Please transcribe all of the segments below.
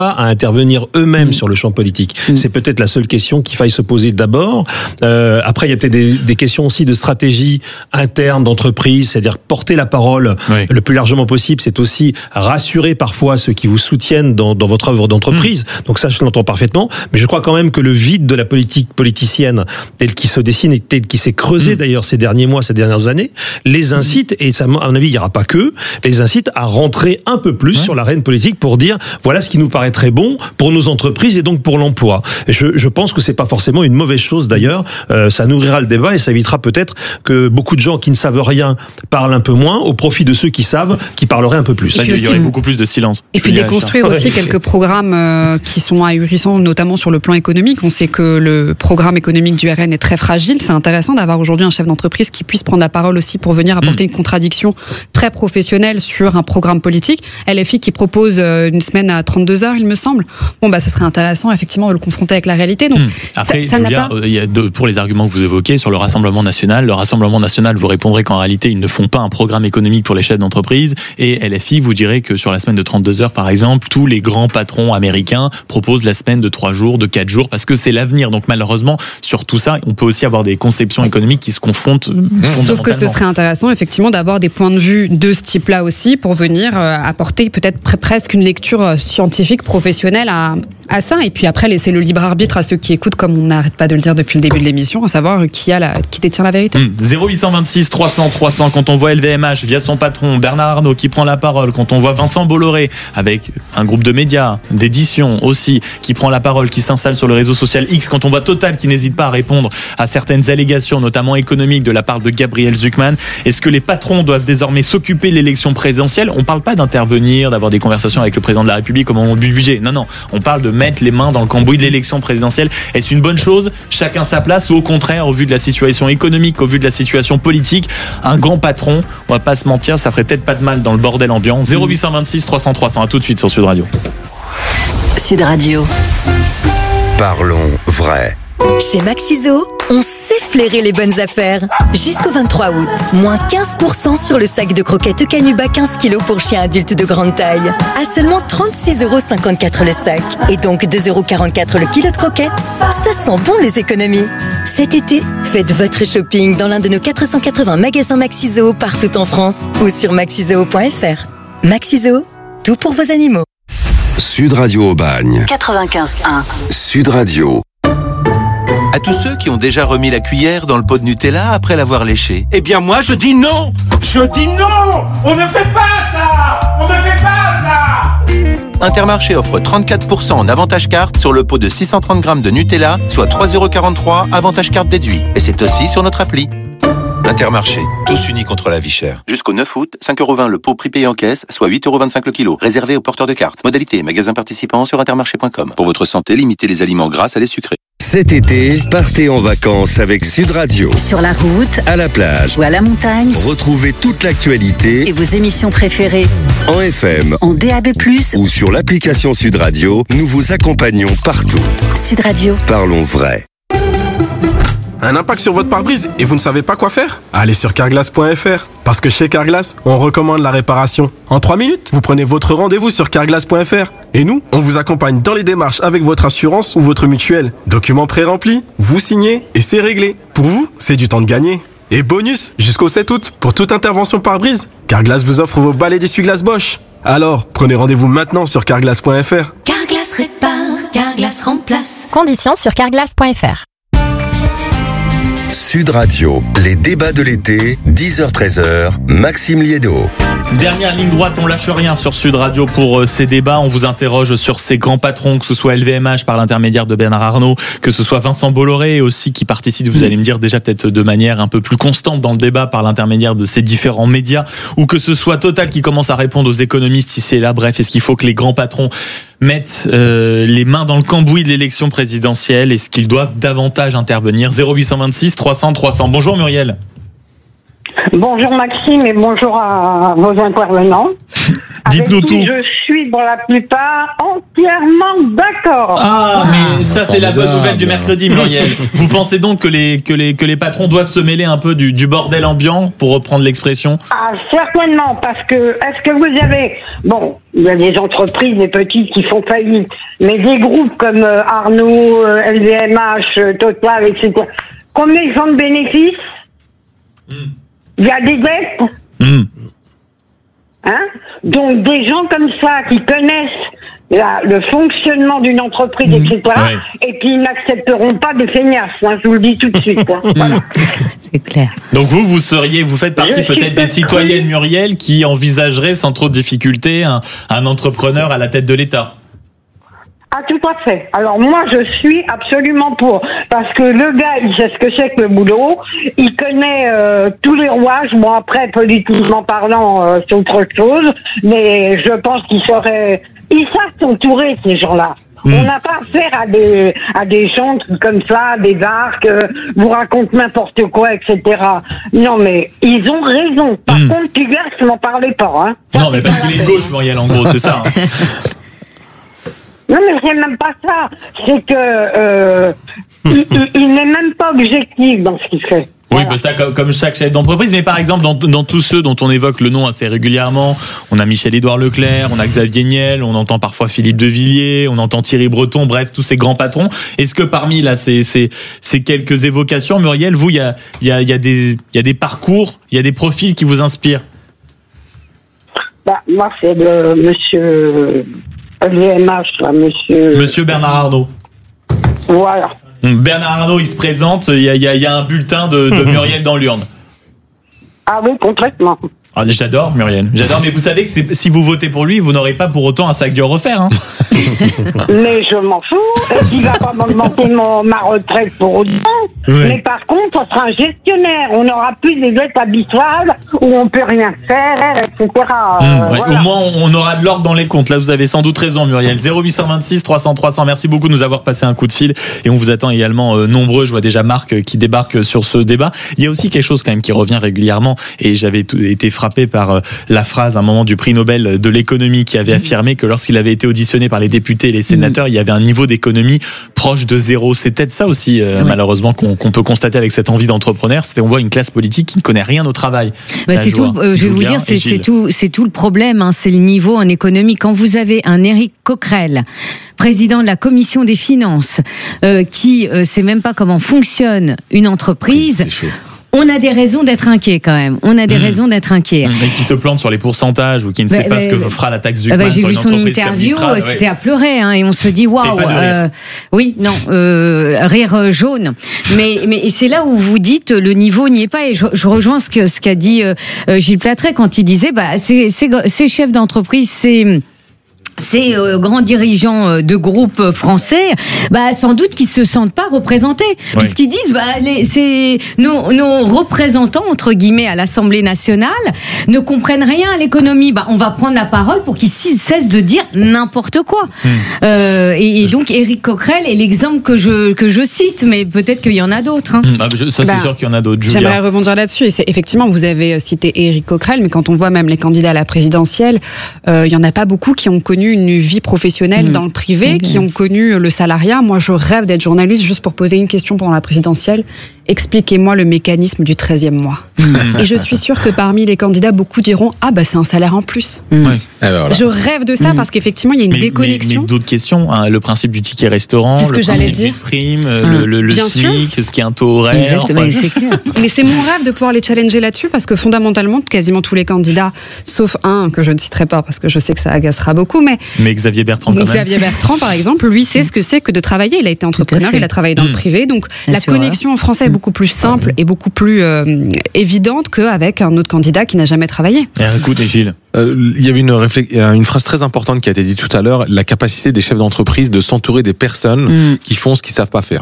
à intervenir eux-mêmes sur le champ politique. C'est peut-être la seule question qu'il faille se poser d'abord. Après, il y a peut-être des questions aussi de stratégie interne d'entreprise, c'est-à-dire porter la parole le plus largement possible. C'est aussi rassurer parfois ceux qui vous soutiennent dans votre œuvre d'entreprise. Donc ça, je l'entends parfaitement. Mais je crois quand même que le vide de la politique politicienne, tel qu'il se dessine et tel qu'il s'est creusé d'ailleurs ces derniers mois, ces dernières années, les incite, et ça, à mon avis, il n'y aura pas que, les incite à rentrer un peu plus sur l'arène politique pour dire, voilà ce qui nous paraît très bon pour nos entreprises et donc pour l'emploi. Je pense que c'est pas forcément une mauvaise chose d'ailleurs. Ça nourrira le débat et ça évitera peut-être que beaucoup de gens qui ne savent rien parlent un peu moins au profit de ceux qui savent, qui parleraient un peu plus. Il y aurait beaucoup plus de silence. Et puis déconstruire aussi quelques programmes qui sont ahurissants, notamment sur le plan économique. On sait que le programme économique du RN est très fragile. C'est intéressant d'avoir aujourd'hui un chef d'entreprise qui puisse prendre la parole aussi pour venir apporter une contradiction très professionnelle sur un programme politique. LFI qui propose une semaine à 32 heures, il me semble. Bon, ce serait intéressant effectivement de le confronter avec la réalité. Donc, après, Julia, il y a pour les arguments que vous évoquez sur le Rassemblement national, vous répondrez qu'en réalité, ils ne font pas un programme économique pour les chefs d'entreprise. Et LFI, vous direz que sur la semaine de 32 heures, par exemple, tous les grands patrons américains proposent la semaine de 3 jours, de 4 jours, parce que c'est l'avenir. Donc malheureusement, sur tout ça, on peut aussi avoir des conceptions économiques qui se confrontent fondamentalement. Sauf que ce serait intéressant, effectivement, d'avoir des points de vue de ce type-là aussi pour venir apporter peut-être presque une lecture scientifique, professionnelle à ça. Et puis après, laisser le libre arbitre à ceux qui écoutent, comme on n'arrête pas de le dire depuis le début de l'émission, à savoir qui détient la vérité. 0826 300 300, quand on voit LVMH via son patron Bernard Arnault qui prend la parole, quand on voit Vincent Bolloré avec un groupe de médias, d'édition aussi, qui prend la parole, qui s'installe sur le réseau social X, quand on voit Total qui n'hésite pas à répondre à certaines allégations, notamment économiques, de la part de Gabriel Zucman. Est-ce que les patrons doivent désormais s'occuper de l'élection présidentielle? On ne parle pas d'intervenir, d'avoir des conversations avec le président de la République au moment du budget. Non, on parle de mettre les mains dans le cambouis de l'élection présidentielle. Est-ce une bonne chose? Chacun sa place, ou au contraire, au vu de la situation économique, au vu de la situation politique, un grand patron, on va pas se mentir, ça ferait peut-être pas de mal dans le bordel ambiant. 0826 300 300, à tout de suite sur Sud Radio. Sud Radio. Parlons vrai. Chez Maxiso, on sait flairer les bonnes affaires. Jusqu'au 23 août, moins 15% sur le sac de croquettes Canuba 15 kg pour chiens adultes de grande taille. À seulement 36,54€ le sac. Et donc 2,44€ le kilo de croquettes. Ça sent bon les économies. Cet été, faites votre shopping dans l'un de nos 480 magasins Maxiso partout en France ou sur maxiso.fr. Maxiso, tout pour vos animaux. Sud Radio Aubagne. 95.1. Sud Radio. À tous ceux qui ont déjà remis la cuillère dans le pot de Nutella après l'avoir léché. Eh bien moi je dis non. Je dis non. On ne fait pas ça. On ne fait pas ça. Intermarché offre 34% en avantage carte sur le pot de 630 grammes de Nutella, soit 3,43€ avantage carte déduit. Et c'est aussi sur notre appli. Intermarché, tous unis contre la vie chère. Jusqu'au 9 août, 5,20€ le pot prix payé en caisse, soit 8,25€ le kilo. Réservé aux porteurs de cartes. Modalité, magasin participant sur intermarché.com. Pour votre santé, limitez les aliments gras à les sucrés. Cet été, partez en vacances avec Sud Radio. Sur la route, À la plage, ou à la montagne, retrouvez toute l'actualité et vos émissions préférées. en FM En DAB+, ou sur l'application Sud Radio. Nous vous accompagnons partout. Sud Radio. Parlons vrai. Un impact sur votre pare-brise et vous ne savez pas quoi faire? Allez sur carglass.fr. Parce que chez Carglass, on recommande la réparation. En 3 minutes, vous prenez votre rendez-vous sur carglass.fr. Et nous, on vous accompagne dans les démarches avec votre assurance ou votre mutuelle. Documents pré-remplis, vous signez et c'est réglé. Pour vous, c'est du temps de gagner. Et bonus, jusqu'au 7 août, pour toute intervention pare-brise, Carglass vous offre vos balais d'essuie-glace Bosch. Alors, prenez rendez-vous maintenant sur carglass.fr. Carglass répare, Carglass remplace. Conditions sur carglass.fr. Sud Radio, les débats de l'été, 10h-13h, Maxime Liédo. Dernière ligne droite, on lâche rien sur Sud Radio pour ces débats. On vous interroge sur ces grands patrons, que ce soit LVMH par l'intermédiaire de Bernard Arnault, que ce soit Vincent Bolloré aussi qui participe, vous allez me dire déjà peut-être de manière un peu plus constante dans le débat par l'intermédiaire de ces différents médias, ou que ce soit Total qui commence à répondre aux économistes ici et là. Bref, est-ce qu'il faut que les grands patrons mettent les mains dans le cambouis de l'élection présidentielle? Est-ce qu'ils doivent davantage intervenir? 0826 300 300. Bonjour Muriel. Bonjour Maxime et bonjour à vos intervenants. Dites-nous tout. Je suis pour la plupart entièrement d'accord. Ah, mais ça c'est la bonne nouvelle du mercredi, Muriel. Vous pensez donc que les patrons doivent se mêler un peu du bordel ambiant, pour reprendre l'expression? Ah, certainement, parce que est-ce que vous avez... Bon, il y a des entreprises, des petites qui font faillite, mais des groupes comme Arnaud, LVMH, Total, etc., combien ils font de bénéfices? Il y a des dettes. Hein? Donc des gens comme ça qui connaissent le fonctionnement d'une entreprise, etc., et qui n'accepteront pas des feignasses, hein, je vous le dis tout de suite. Hein. Voilà. C'est clair. Donc vous faites partie peut-être des citoyennes, Muriel, qui envisageraient sans trop de difficulté un entrepreneur à la tête de l'État. Ah, tout à fait. Alors moi, je suis absolument pour, parce que le gars, il sait ce que c'est que le boulot, il connaît tous les rouages. Bon, après, politiquement parlant, c'est autre chose, mais je pense qu'ils savent s'entourer, ces gens-là. On n'a pas affaire à des gens qui, comme ça, débarquent, vous racontent n'importe quoi, etc. Non, mais ils ont raison. Par contre, Pugas, m'en parlez pas, hein. Non, mais parce qu'il est de gauche, Muriel, en gros, c'est ça. Hein. Non, mais c'est même pas ça. C'est que il n'est même pas objectif dans ce qu'il fait. Oui, bah ça, comme chaque chef d'entreprise. Mais par exemple, dans tous ceux dont on évoque le nom assez régulièrement, on a Michel-Édouard Leclerc, on a Xavier Niel, on entend parfois Philippe de Villiers, on entend Thierry Breton, bref, tous ces grands patrons. Est-ce que parmi là ces quelques évocations, Muriel, vous, il y a des parcours, il y a des profils qui vous inspirent? Bah, moi, c'est le monsieur LVMH, là, monsieur Bernard Arnault. Voilà. Bernard Arnault, il se présente, il y a un bulletin de Muriel dans l'urne. Ah oui, complètement. Ah, j'adore Muriel, j'adore, mais vous savez que si vous votez pour lui, vous n'aurez pas pour autant un sac Dior offert. Hein. Mais je m'en fous, il va pas m'augmenter ma retraite pour autant. Ouais. Mais par contre, ça sera un gestionnaire, on n'aura plus des dettes habituelles où on peut rien faire, etc. Voilà. Au moins, on aura de l'ordre dans les comptes. Là, vous avez sans doute raison, Muriel. 0826 300 300. Merci beaucoup de nous avoir passé un coup de fil et on vous attend également nombreux. Je vois déjà Marc qui débarque sur ce débat. Il y a aussi quelque chose quand même qui revient régulièrement et j'avais été frappé par la phrase à un moment du prix Nobel de l'économie qui avait affirmé que lorsqu'il avait été auditionné par les députés et les sénateurs, il y avait un niveau d'économie proche de zéro. C'est peut-être ça aussi, malheureusement, qu'on peut constater avec cette envie d'entrepreneur. C'est on voit une classe politique qui ne connaît rien au travail. C'est tout. Je vais vous dire, c'est tout le problème. Hein, c'est le niveau en économie. Quand vous avez un Éric Coquerel, président de la commission des finances, qui sait même pas comment fonctionne une entreprise. On a des raisons d'être inquiets quand même. On a des raisons d'être inquiets. Mais qui se plante sur les pourcentages ou qui ne sait pas ce que fera la taxe Zuckman sur une entreprise. J'ai vu son interview, c'était à pleurer, hein, et on se dit waouh. Oui, non, rire jaune. Mais c'est là où vous dites le niveau n'y est pas. Et je rejoins ce qu'a dit Gilles Platret quand il disait ces chefs d'entreprise, ces grands dirigeants de groupes français, sans doute qu'ils se sentent pas représentés, puisqu'ils disent c'est nos représentants entre guillemets à l'Assemblée nationale ne comprennent rien à l'économie. On va prendre la parole pour qu'ils cessent de dire n'importe quoi. Et donc Éric Coquerel est l'exemple que je cite, mais peut-être qu'il y en a d'autres. Hein. Ça c'est sûr qu'il y en a d'autres. Julia. J'aimerais rebondir là-dessus. Et effectivement, vous avez cité Éric Coquerel, mais quand on voit même les candidats à la présidentielle, il y en a pas beaucoup qui ont connu une vie professionnelle dans le privé, qui ont connu le salariat. Moi, je rêve d'être journaliste juste pour poser une question pendant la présidentielle. Expliquez-moi le mécanisme du 13e mois. Et je suis sûre que parmi les candidats, beaucoup diront c'est un salaire en plus. Je rêve de ça parce qu'effectivement, il y a une déconnexion. Mais d'autres questions, hein, le principe du ticket restaurant, le principe des primes, le SMIC, ce qui est un taux horaire. Exactement, c'est clair. Mais c'est mon rêve de pouvoir les challenger là-dessus parce que fondamentalement, quasiment tous les candidats, sauf un que je ne citerai pas parce que je sais que ça agacera beaucoup, mais Xavier Bertrand, Xavier Bertrand, par exemple, lui sait ce que c'est que de travailler. Il a été entrepreneur, il a travaillé dans le privé, donc la connexion en français est beaucoup plus simple et beaucoup plus évidente qu'avec un autre candidat qui n'a jamais travaillé. Écoutez, Gilles. Il y avait une phrase très importante qui a été dite tout à l'heure, la capacité des chefs d'entreprise de s'entourer des personnes qui font ce qu'ils savent pas faire.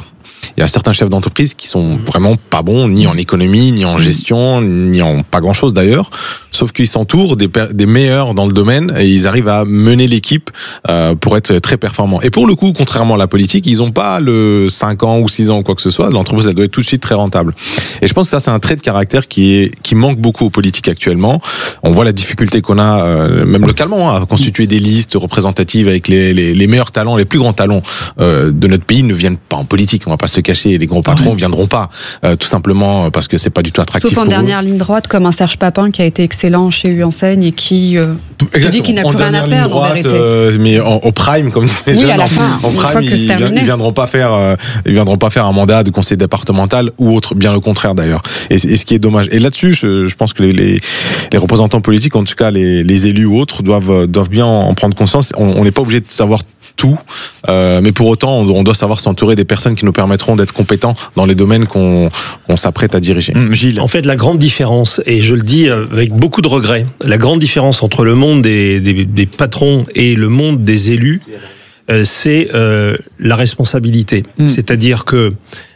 Il y a certains chefs d'entreprise qui sont vraiment pas bons, ni en économie, ni en gestion, ni en pas grand-chose d'ailleurs. Sauf qu'ils s'entourent des meilleurs dans le domaine et ils arrivent à mener l'équipe pour être très performants. Et pour le coup, contrairement à la politique, ils n'ont pas le 5 ans ou 6 ans ou quoi que ce soit. L'entreprise, elle doit être tout de suite très rentable. Et je pense que ça, c'est un trait de caractère qui manque beaucoup aux politiques actuellement. On voit la difficulté qu'on a, même localement, à constituer des listes représentatives avec les meilleurs talents, les plus grands talents de notre pays ne viennent pas en politique. On va pas se cacher. Les grands patrons viendront pas, tout simplement parce que c'est pas du tout attractif. Sauf en dernière ligne droite, comme un Serge Papin qui a été excellent chez Enseigne et qui dit qu'il n'a plus rien à perdre en vérité. Mais au prime, comme c'est à la fin, en prime, ils viendront pas faire un mandat de conseil départemental ou autre, bien le contraire d'ailleurs. Et ce qui est dommage. Et là-dessus, je pense que les représentants politiques, en tout cas les élus ou autres, doivent bien en prendre conscience. On n'est pas obligé de savoir tout, mais pour autant, on doit savoir s'entourer des personnes qui nous permettront d'être compétents dans les domaines qu'on s'apprête à diriger. Gilles. En fait, la grande différence, et je le dis avec beaucoup de regrets, la grande différence entre le monde des patrons et le monde des élus, c'est la responsabilité. C'est-à-dire que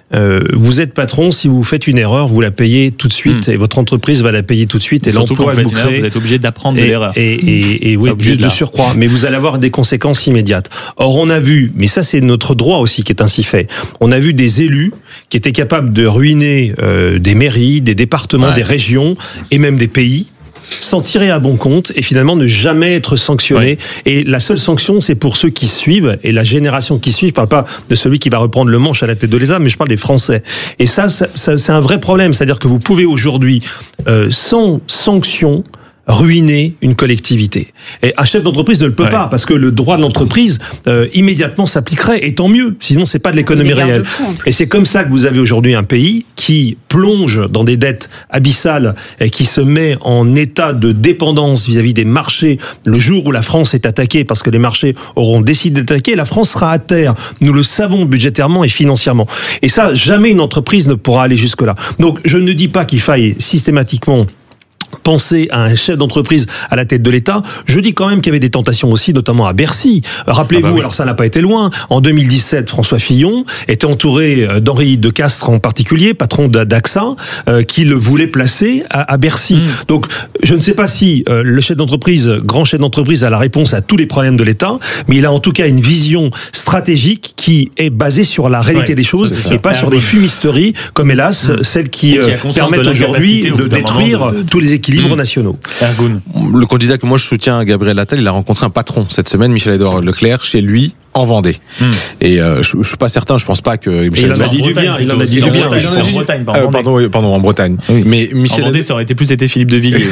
vous êtes patron, si vous faites une erreur, vous la payez tout de suite et votre entreprise va la payer tout de suite et l'emploi que vous créez. Vous êtes obligé d'apprendre de l'erreur. Et oui, de surcroît. Mais vous allez avoir des conséquences immédiates. Or, on a vu, mais ça c'est notre droit aussi qui est ainsi fait, on a vu des élus qui étaient capables de ruiner des mairies, des départements, des régions et même des pays, s'en tirer à bon compte et finalement ne jamais être sanctionné. Et la seule sanction, c'est pour ceux qui suivent et la génération qui suit. Je parle pas de celui qui va reprendre le manche à la tête de l'État, mais je parle des Français. Et ça c'est un vrai problème. C'est-à-dire que vous pouvez aujourd'hui, sans sanction, ruiner une collectivité. Et un chef d'entreprise ne le peut pas, parce que le droit de l'entreprise immédiatement s'appliquerait, et tant mieux, sinon c'est pas de l'économie réelle. Et c'est comme ça que vous avez aujourd'hui un pays qui plonge dans des dettes abyssales et qui se met en état de dépendance vis-à-vis des marchés. Le jour où la France est attaquée, parce que les marchés auront décidé d'attaquer, la France sera à terre. Nous le savons budgétairement et financièrement. Et ça, jamais une entreprise ne pourra aller jusque-là. Donc je ne dis pas qu'il faille systématiquement penser à un chef d'entreprise à la tête de l'État. Je dis quand même qu'il y avait des tentations aussi, notamment à Bercy. Rappelez-vous, alors ça n'a pas été loin, en 2017, François Fillon était entouré d'Henri de Castres en particulier, patron d'AXA, qui le voulait placer à Bercy. Donc, je ne sais pas si le chef d'entreprise, grand chef d'entreprise, a la réponse à tous les problèmes de l'État, mais il a en tout cas une vision stratégique qui est basée sur la réalité des choses et pas sur des fumisteries, comme hélas, celles qui permettent aujourd'hui de détruire tous les équilibres nationaux. Le candidat que moi je soutiens, Gabriel Attal, il a rencontré un patron cette semaine, Michel-Édouard Leclerc, chez lui en Vendée. Et je suis pas certain, je pense pas que Michel il en a dit du bien, il en a dit du bien. En Bretagne, pardon, en Bretagne. Oui. Mais Michel en Vendée, ça aurait été plus Philippe de Villiers.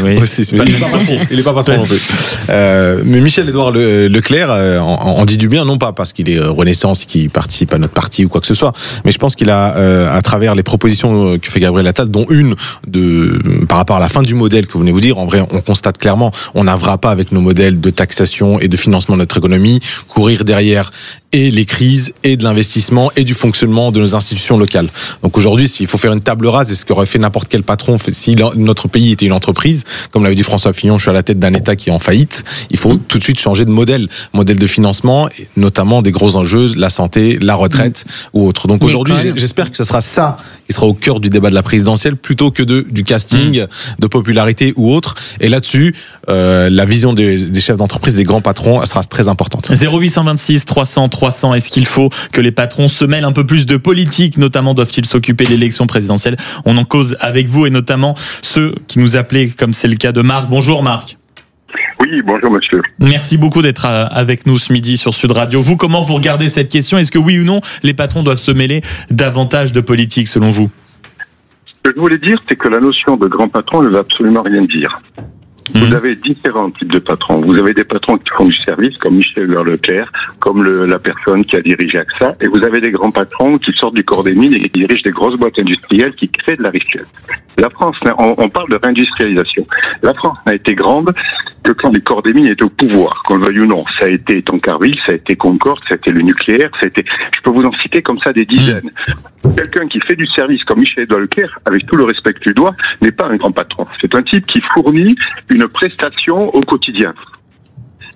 Il est pas patron non plus. Mais Michel-Édouard Leclerc en dit du bien, non pas parce qu'il est Renaissance, qu'il participe à notre parti ou quoi que ce soit, mais je pense qu'il a, à travers les propositions que fait Gabriel Attal, dont une par rapport à la fin du modèle que vous venez vous dire, en vrai, on constate clairement, on n'arrivera pas avec nos modèles de taxation et de financement de notre économie, courir derrière et les crises et de l'investissement et du fonctionnement de nos institutions locales. Donc aujourd'hui, s'il faut faire une table rase, et ce qu'aurait fait n'importe quel patron, si notre pays était une entreprise, comme l'avait dit François Fillon, je suis à la tête d'un État qui est en faillite, il faut tout de suite changer de modèle de financement, notamment des gros enjeux, la santé, la retraite ou autre. Donc aujourd'hui, j'espère que ce sera ça qui sera au cœur du débat de la présidentielle, plutôt que du casting, de popularité ou autre. Et là-dessus, la vision des chefs d'entreprise, des grands patrons, sera très importante. 0826 300 300, est-ce qu'il faut que les patrons se mêlent un peu plus de politique, notamment doivent-ils s'occuper de l'élection présidentielle? On en cause avec vous et notamment ceux qui nous appelaient, comme c'est le cas de Marc. Bonjour Marc. Oui, bonjour monsieur. Merci beaucoup d'être avec nous ce midi sur Sud Radio. Vous, comment vous regardez cette question? Est-ce que oui ou non, les patrons doivent se mêler davantage de politique selon vous? Ce que je voulais dire, c'est que la notion de grand patron ne veut absolument rien dire. Vous avez différents types de patrons. Vous avez des patrons qui font du service, comme Michel-Édouard Leclerc, comme la personne qui a dirigé AXA, et vous avez des grands patrons qui sortent du corps des mines et qui dirigent des grosses boîtes industrielles qui créent de la richesse. La France, on parle de réindustrialisation. La France n'a été grande que quand les corps des mines étaient au pouvoir, qu'on le veuille ou non. Ça a été Tancarville, ça a été Concorde, ça a été le nucléaire, je peux vous en citer comme ça des dizaines. Quelqu'un qui fait du service comme Michel-Édouard Leclerc, avec tout le respect que tu dois, n'est pas un grand patron. C'est un type qui fournit une prestation au quotidien.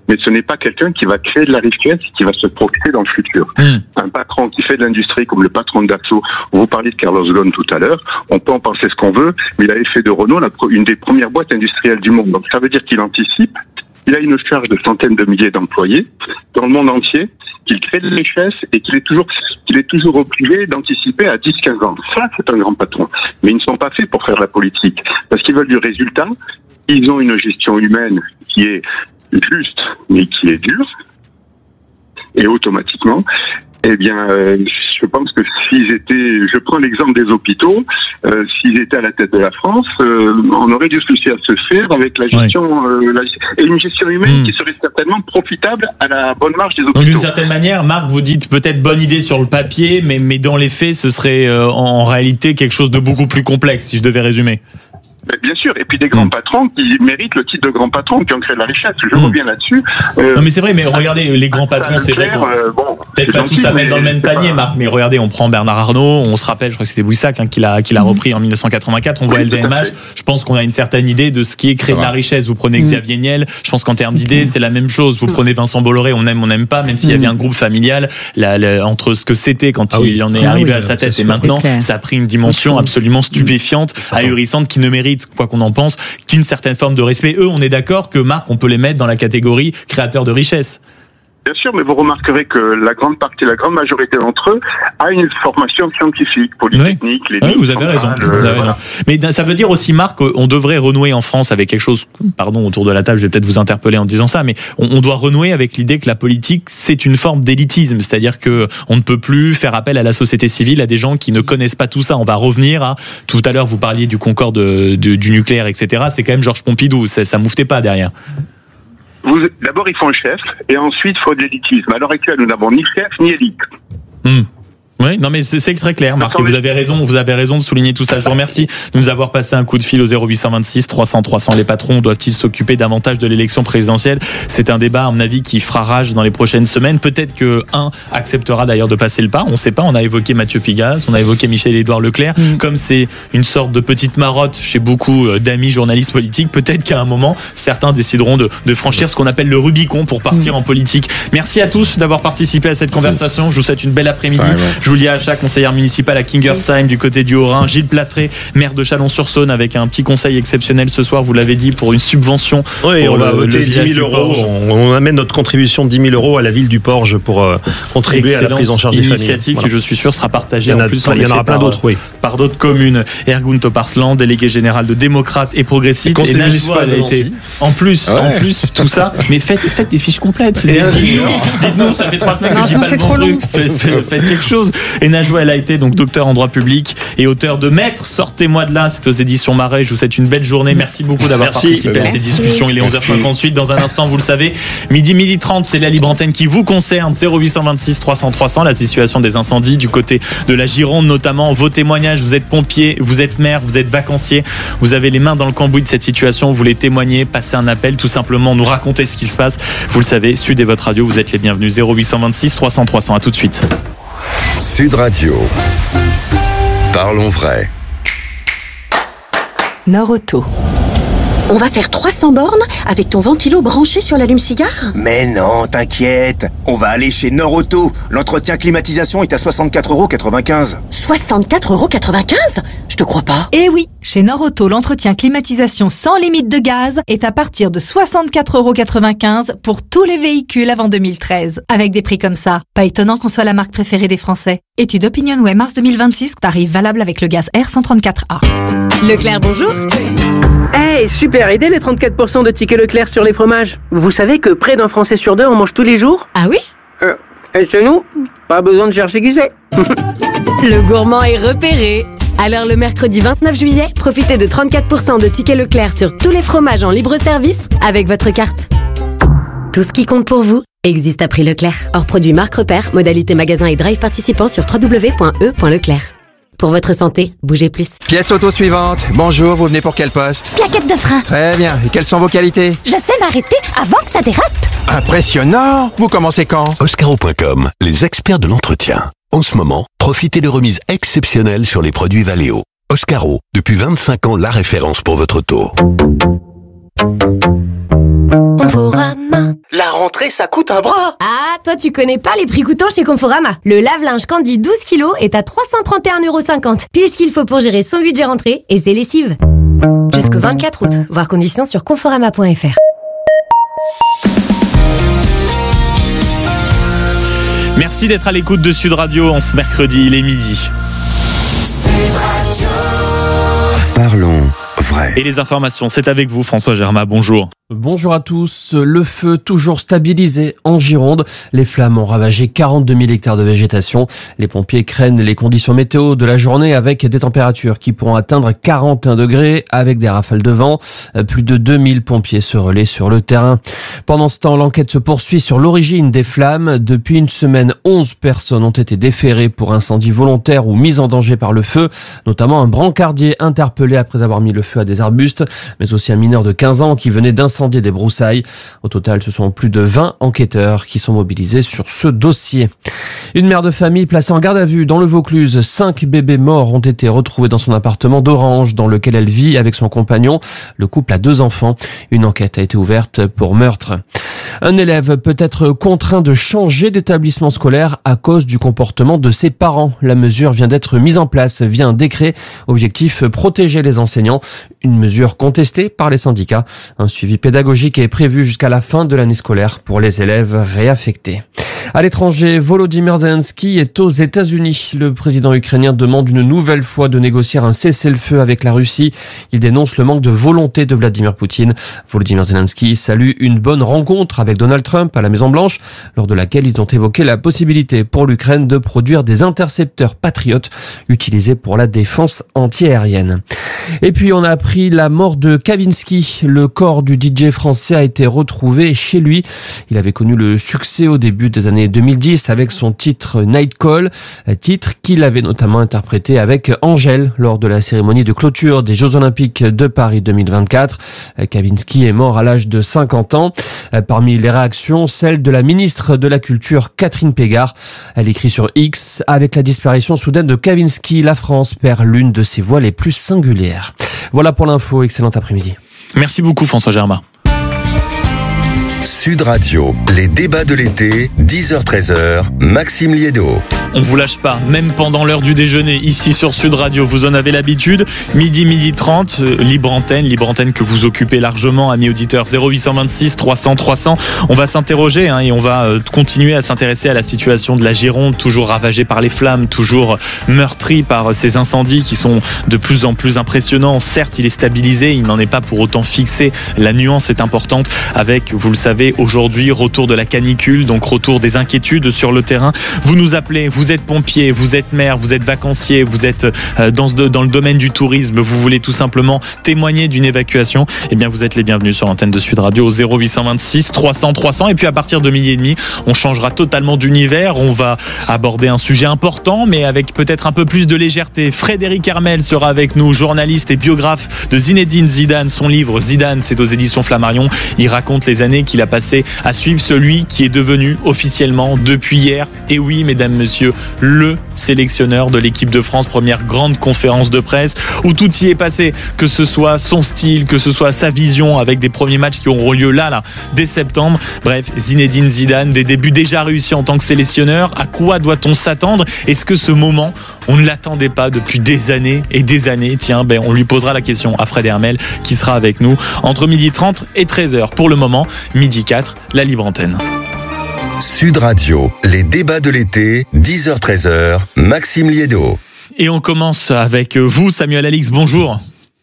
mais ce n'est pas quelqu'un qui va créer de la richesse, qui va se projeter dans le futur. Un patron qui fait de l'industrie, comme le patron de Dassault, vous parliez de Carlos Ghosn tout à l'heure, on peut en penser ce qu'on veut, mais il avait fait de Renault une des premières boîtes industrielles du monde. Donc ça veut dire qu'il anticipe, il a une charge de centaines de milliers d'employés dans le monde entier, qu'il crée de la richesse et qu'il est toujours obligé d'anticiper à 10-15 ans. Ça, c'est un grand patron. Mais ils ne sont pas faits pour faire la politique, parce qu'ils veulent du résultat. Ils ont une gestion humaine qui est juste, mais qui est dure. Et automatiquement, eh bien, je pense que s'ils étaient, je prends l'exemple des hôpitaux, s'ils étaient à la tête de la France, on aurait du souci à se faire avec la gestion, et une gestion humaine qui serait certainement profitable à la bonne marge des hôpitaux. Donc d'une certaine manière, Marc, vous dites peut-être bonne idée sur le papier, mais dans les faits, ce serait en réalité quelque chose de beaucoup plus complexe, si je devais résumer. Bien sûr, et puis des grands patrons qui méritent le titre de grand patron, qui ont créé de la richesse. Je reviens là-dessus. Non mais c'est vrai, mais regardez, les grands patrons, c'est vrai qu'on peut-être pas tous à mettre dans le même panier, Marc, mais regardez, on prend Bernard Arnault, on se rappelle, je crois que c'était Boussac qui l'a repris en 1984, on voit LVMH, je pense qu'on a une certaine idée de ce qui est créer de la richesse. Vous prenez Xavier Niel, je pense qu'en termes d'idées, c'est la même chose. Vous prenez Vincent Bolloré, on n'aime pas, même s'il y avait un groupe familial, entre ce que c'était quand il en est arrivé à sa tête et maintenant, ça a pris une dimension absolument stupéfiante, ahurissante, qui ne mérite, quoi qu'on en pense, qu'une certaine forme de respect. Eux, on est d'accord que, Marc, on peut les mettre dans la catégorie créateur de richesse. Bien sûr, mais vous remarquerez que la grande majorité d'entre eux a une formation scientifique, polytechnique. Oui, vous avez raison. Mais ça veut dire aussi, Marc, qu'on devrait renouer en France avec quelque chose, pardon, autour de la table, je vais peut-être vous interpeller en disant ça, mais on doit renouer avec l'idée que la politique, c'est une forme d'élitisme. C'est-à-dire que on ne peut plus faire appel à la société civile, à des gens qui ne connaissent pas tout ça. On va revenir à, tout à l'heure, vous parliez du Concorde, du nucléaire, etc. C'est quand même Georges Pompidou, ça mouftait pas derrière. D'abord, il faut un chef, et ensuite, il faut de l'élitisme. À l'heure actuelle, nous n'avons ni chef, ni élite. Oui, non mais c'est très clair, Marc, et vous avez raison de souligner tout ça. Je vous remercie de nous avoir passé un coup de fil au 0826 300 300. Les patrons doivent-ils s'occuper davantage de l'élection présidentielle? C'est un débat, à mon avis, qui fera rage dans les prochaines semaines. Peut-être que acceptera d'ailleurs de passer le pas. On ne sait pas. On a évoqué Mathieu Pigasse, on a évoqué Michel-Édouard Leclerc. Comme c'est une sorte de petite marotte chez beaucoup d'amis journalistes politiques, peut-être qu'à un moment, certains décideront de franchir ce qu'on appelle le Rubicon pour partir en politique. Merci à tous d'avoir participé à cette conversation. Je vous souhaite une belle après-midi. Julia Achat, conseillère municipale à Kingersheim du côté du Haut-Rhin. Gilles Platré, maire de Chalon-sur-Saône, avec un petit conseil exceptionnel ce soir, vous l'avez dit, pour une subvention. Oui, pour on va voter 10 000 euros. On amène notre contribution de 10 000 euros à la ville du Porge pour contribuer à la prise en charge des familles. Initiative qui, je suis sûr, sera partagée en plus. Il y en aura plein d'autres, oui. Par d'autres communes. Ergun Toparslan, délégué général de démocrates et progressistes. Et Najwa, elle a été. En plus, tout ça. Mais faites des fiches complètes. Dites-nous, ça fait 3 semaines que je dis pas le bon truc. Faites quelque chose. Et Najwa, elle a été donc docteur en droit public et auteur de Maître, sortez-moi de là, c'est aux éditions Marais. Je vous souhaite une belle journée. Merci beaucoup d'avoir participé à ces discussions. Il est 11h58. Dans un instant, vous le savez, midi 30, c'est la libre antenne qui vous concerne. 0826 300 300, la situation des incendies du côté de la Gironde notamment. Vos témoignages, vous êtes pompier, vous êtes maire, vous êtes vacancier, vous avez les mains dans le cambouis de cette situation, vous voulez témoigner, passer un appel, tout simplement nous raconter ce qui se passe. Vous le savez, Sud est votre radio, vous êtes les bienvenus. 0826 300 300, à tout de suite. Sud Radio. Parlons vrai. Nord-Auto. On va faire 300 bornes avec ton ventilo branché sur l'allume-cigare? Mais non, t'inquiète. On va aller chez Nord-Auto. L'entretien climatisation est à 64,95 €. 64,95 €? Je te crois pas. Eh oui, chez Nord-Auto, l'entretien climatisation sans limite de gaz est à partir de 64,95 € pour tous les véhicules avant 2013. Avec des prix comme ça, pas étonnant qu'on soit la marque préférée des Français. Étude OpinionWay mars 2026, tarif valable avec le gaz R134A. Leclerc, bonjour. Hey, super idée les 34% de tickets Leclerc sur les fromages. Vous savez que près d'un Français sur deux en mange tous les jours? Ah oui? Et chez nous, pas besoin de chercher qui c'est. Le gourmand est repéré. Alors le mercredi 29 juillet, profitez de 34% de tickets Leclerc sur tous les fromages en libre service avec votre carte. Tout ce qui compte pour vous existe à prix Leclerc. Hors produit marque repère, modalité magasin et drive participant sur www.e.leclerc. Pour votre santé, bougez plus. Pièce auto suivante. Bonjour, vous venez pour quel poste? Plaquette de frein. Très bien. Et quelles sont vos qualités? Je sais m'arrêter avant que ça dérape. Impressionnant. Vous commencez quand? Oscaro.com, les experts de l'entretien. En ce moment, profitez de remises exceptionnelles sur les produits Valeo. Oscaro, depuis 25 ans, la référence pour votre auto. Conforama. La rentrée, ça coûte un bras. Ah, toi tu connais pas les prix coûtants chez Conforama. Le lave-linge Candy 12 kg est à 331,50 €. Pile ce qu'il faut pour gérer son budget rentrée et ses lessives. Jusqu'au 24 août. Voir conditions sur conforama.fr. Merci d'être à l'écoute de Sud Radio en ce mercredi, il est midi. Parlons vrai. Et les informations, c'est avec vous François Germain, bonjour. Bonjour à tous. Le feu toujours stabilisé en Gironde. Les flammes ont ravagé 42 000 hectares de végétation. Les pompiers craignent les conditions météo de la journée avec des températures qui pourront atteindre 41 degrés avec des rafales de vent. Plus de 2000 pompiers se relaient sur le terrain. Pendant ce temps, l'enquête se poursuit sur l'origine des flammes. Depuis une semaine, 11 personnes ont été déférées pour incendie volontaire ou mise en danger par le feu, notamment un brancardier interpellé après avoir mis le feu à des arbustes, mais aussi un mineur de 15 ans qui venait d'incendier des broussailles. Au total, ce sont plus de 20 enquêteurs qui sont mobilisés sur ce dossier. Une mère de famille placée en garde à vue dans le Vaucluse. 5 bébés morts ont été retrouvés dans son appartement d'Orange, dans lequel elle vit avec son compagnon. Le couple a 2 enfants. Une enquête a été ouverte pour meurtre. Un élève peut être contraint de changer d'établissement scolaire à cause du comportement de ses parents. La mesure vient d'être mise en place via un décret. Objectif, protéger les enseignants. Une mesure contestée par les syndicats. Un suivi pédagogique est prévu jusqu'à la fin de l'année scolaire pour les élèves réaffectés. À l'étranger, Volodymyr Zelensky est aux États-Unis. Le président ukrainien demande une nouvelle fois de négocier un cessez-le-feu avec la Russie. Il dénonce le manque de volonté de Vladimir Poutine. Volodymyr Zelensky salue une bonne rencontre avec Donald Trump à la Maison-Blanche, lors de laquelle ils ont évoqué la possibilité pour l'Ukraine de produire des intercepteurs patriotes utilisés pour la défense antiaérienne. Et puis on a appris la mort de Kavinsky. Le corps du DJ français a été retrouvé chez lui. Il avait connu le succès au début des années 2010 avec son titre Night Call, titre qu'il avait notamment interprété avec Angèle lors de la cérémonie de clôture des Jeux Olympiques de Paris 2024. Kavinsky est mort à l'âge de 50 ans. Parmi les réactions, celle de la ministre de la Culture Catherine Pégard. Elle écrit sur X: avec la disparition soudaine de Kavinsky, la France perd l'une de ses voix les plus singulières. Voilà pour l'info, excellent après-midi. Merci beaucoup François Germain. Sud Radio, les débats de l'été, 10h-13h, Maxime Liédo. On vous lâche pas, même pendant l'heure du déjeuner, ici sur Sud Radio, vous en avez l'habitude. Midi 30, libre antenne que vous occupez largement, amis auditeurs, 0826 300 300. On va s'interroger et on va continuer à s'intéresser à la situation de la Gironde, toujours ravagée par les flammes, toujours meurtrie par ces incendies qui sont de plus en plus impressionnants. Certes, il est stabilisé, il n'en est pas pour autant fixé. La nuance est importante avec, vous le savez, aujourd'hui, retour de la canicule, donc retour des inquiétudes sur le terrain. Vous nous appelez, vous êtes pompier, vous êtes maire, vous êtes vacancier, vous êtes dans le domaine du tourisme, vous voulez tout simplement témoigner d'une évacuation, eh bien vous êtes les bienvenus sur l'antenne de Sud Radio au 0826 300 300. Et puis à partir de 12h30, on changera totalement d'univers, on va aborder un sujet important mais avec peut-être un peu plus de légèreté. Frédéric Hermel sera avec nous, journaliste et biographe de Zinedine Zidane. Son livre Zidane, c'est aux éditions Flammarion. Il raconte les années qu'il a passées à suivre celui qui est devenu officiellement depuis hier, et oui mesdames, messieurs, le sélectionneur de l'équipe de France. Première grande conférence de presse où tout y est passé, que ce soit son style, que ce soit sa vision avec des premiers matchs qui auront lieu là dès septembre. Bref, Zinedine Zidane, des débuts déjà réussis en tant que sélectionneur. À quoi doit-on s'attendre? Est-ce que ce moment, on ne l'attendait pas depuis des années et des années? Tiens, on lui posera la question à Fred Hermel qui sera avec nous entre 12h30 et 13h. Pour le moment, 12h04, la libre antenne. Sud Radio, les débats de l'été, 10h-13h, Maxime Liédo. Et on commence avec vous, Samuel Alix, bonjour.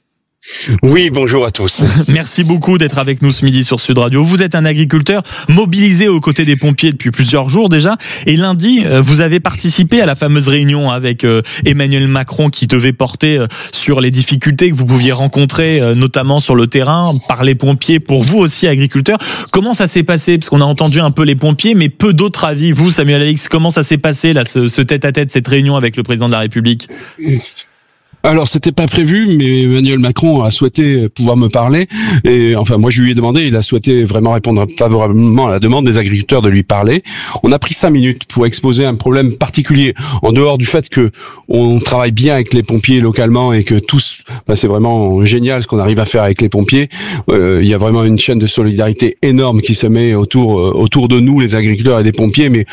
Oui, bonjour à tous. Merci beaucoup d'être avec nous ce midi sur Sud Radio. Vous êtes un agriculteur mobilisé aux côtés des pompiers depuis plusieurs jours déjà. Et lundi, vous avez participé à la fameuse réunion avec Emmanuel Macron qui devait porter sur les difficultés que vous pouviez rencontrer, notamment sur le terrain, par les pompiers, pour vous aussi, agriculteurs. Comment ça s'est passé? Parce qu'on a entendu un peu les pompiers, mais peu d'autres avis. Vous, Samuel Alix, comment ça s'est passé, là, ce tête-à-tête, cette réunion avec le président de la République? Alors, c'était pas prévu, mais Emmanuel Macron a souhaité pouvoir me parler. Et enfin, moi, je lui ai demandé, il a souhaité vraiment répondre favorablement à la demande des agriculteurs de lui parler. On a pris 5 minutes pour exposer un problème particulier, en dehors du fait que on travaille bien avec les pompiers localement et que tous, c'est vraiment génial ce qu'on arrive à faire avec les pompiers. Il y a vraiment une chaîne de solidarité énorme qui se met autour de nous, les agriculteurs et des pompiers, mais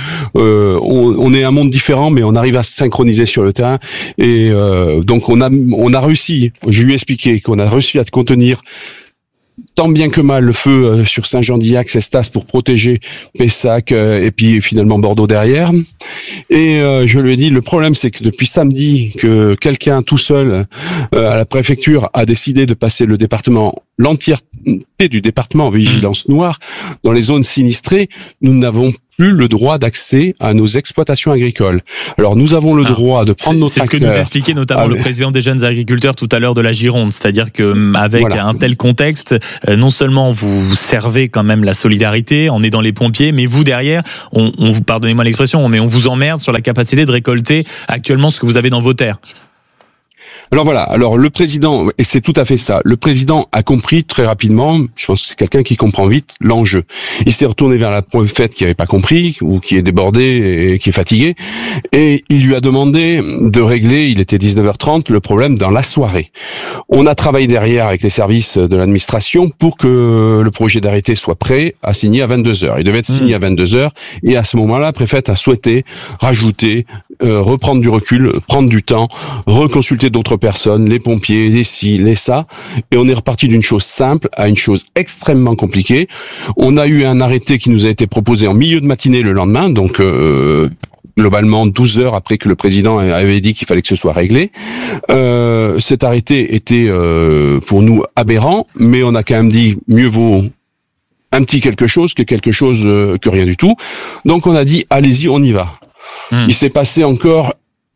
on est un monde différent, mais on arrive à se synchroniser sur le terrain. Et donc, on a réussi, je lui ai expliqué qu'on a réussi à contenir tant bien que mal le feu sur Saint-Jean-d'Illac, Cestas pour protéger Pessac et puis finalement Bordeaux derrière. Et je lui ai dit, le problème c'est que depuis samedi que quelqu'un tout seul à la préfecture a décidé de passer l'entièreté du département en vigilance noire dans les zones sinistrées, nous n'avons plus le droit d'accès à nos exploitations agricoles. Alors nous avons le droit de prendre nos tracteurs. C'est ce que nous expliquait notamment le président des jeunes agriculteurs tout à l'heure de la Gironde, c'est-à-dire que avec un tel contexte, non seulement vous servez quand même la solidarité en aidant les pompiers, mais vous derrière, on vous pardonnez-moi l'expression, mais on vous emmerde sur la capacité de récolter actuellement ce que vous avez dans vos terres. Alors voilà, alors le président, et c'est tout à fait ça, le président a compris très rapidement, je pense que c'est quelqu'un qui comprend vite l'enjeu. Il s'est retourné vers la préfète qui n'avait pas compris, ou qui est débordée et qui est fatiguée, et il lui a demandé de régler, il était 19h30, le problème dans la soirée. On a travaillé derrière avec les services de l'administration pour que le projet d'arrêté soit prêt à signer à 22h. Il devait être signé à 22h, et à ce moment-là, la préfète a souhaité rajouter, reprendre du recul, prendre du temps, reconsulter d'autres personnes, les pompiers, les ci, les ça, et on est reparti d'une chose simple à une chose extrêmement compliquée. On a eu un arrêté qui nous a été proposé en milieu de matinée le lendemain, donc globalement 12 heures après que le président avait dit qu'il fallait que ce soit réglé. Cet arrêté était pour nous aberrant, mais on a quand même dit mieux vaut un petit quelque chose que rien du tout. Donc on a dit allez-y, on y va. Il s'est passé encore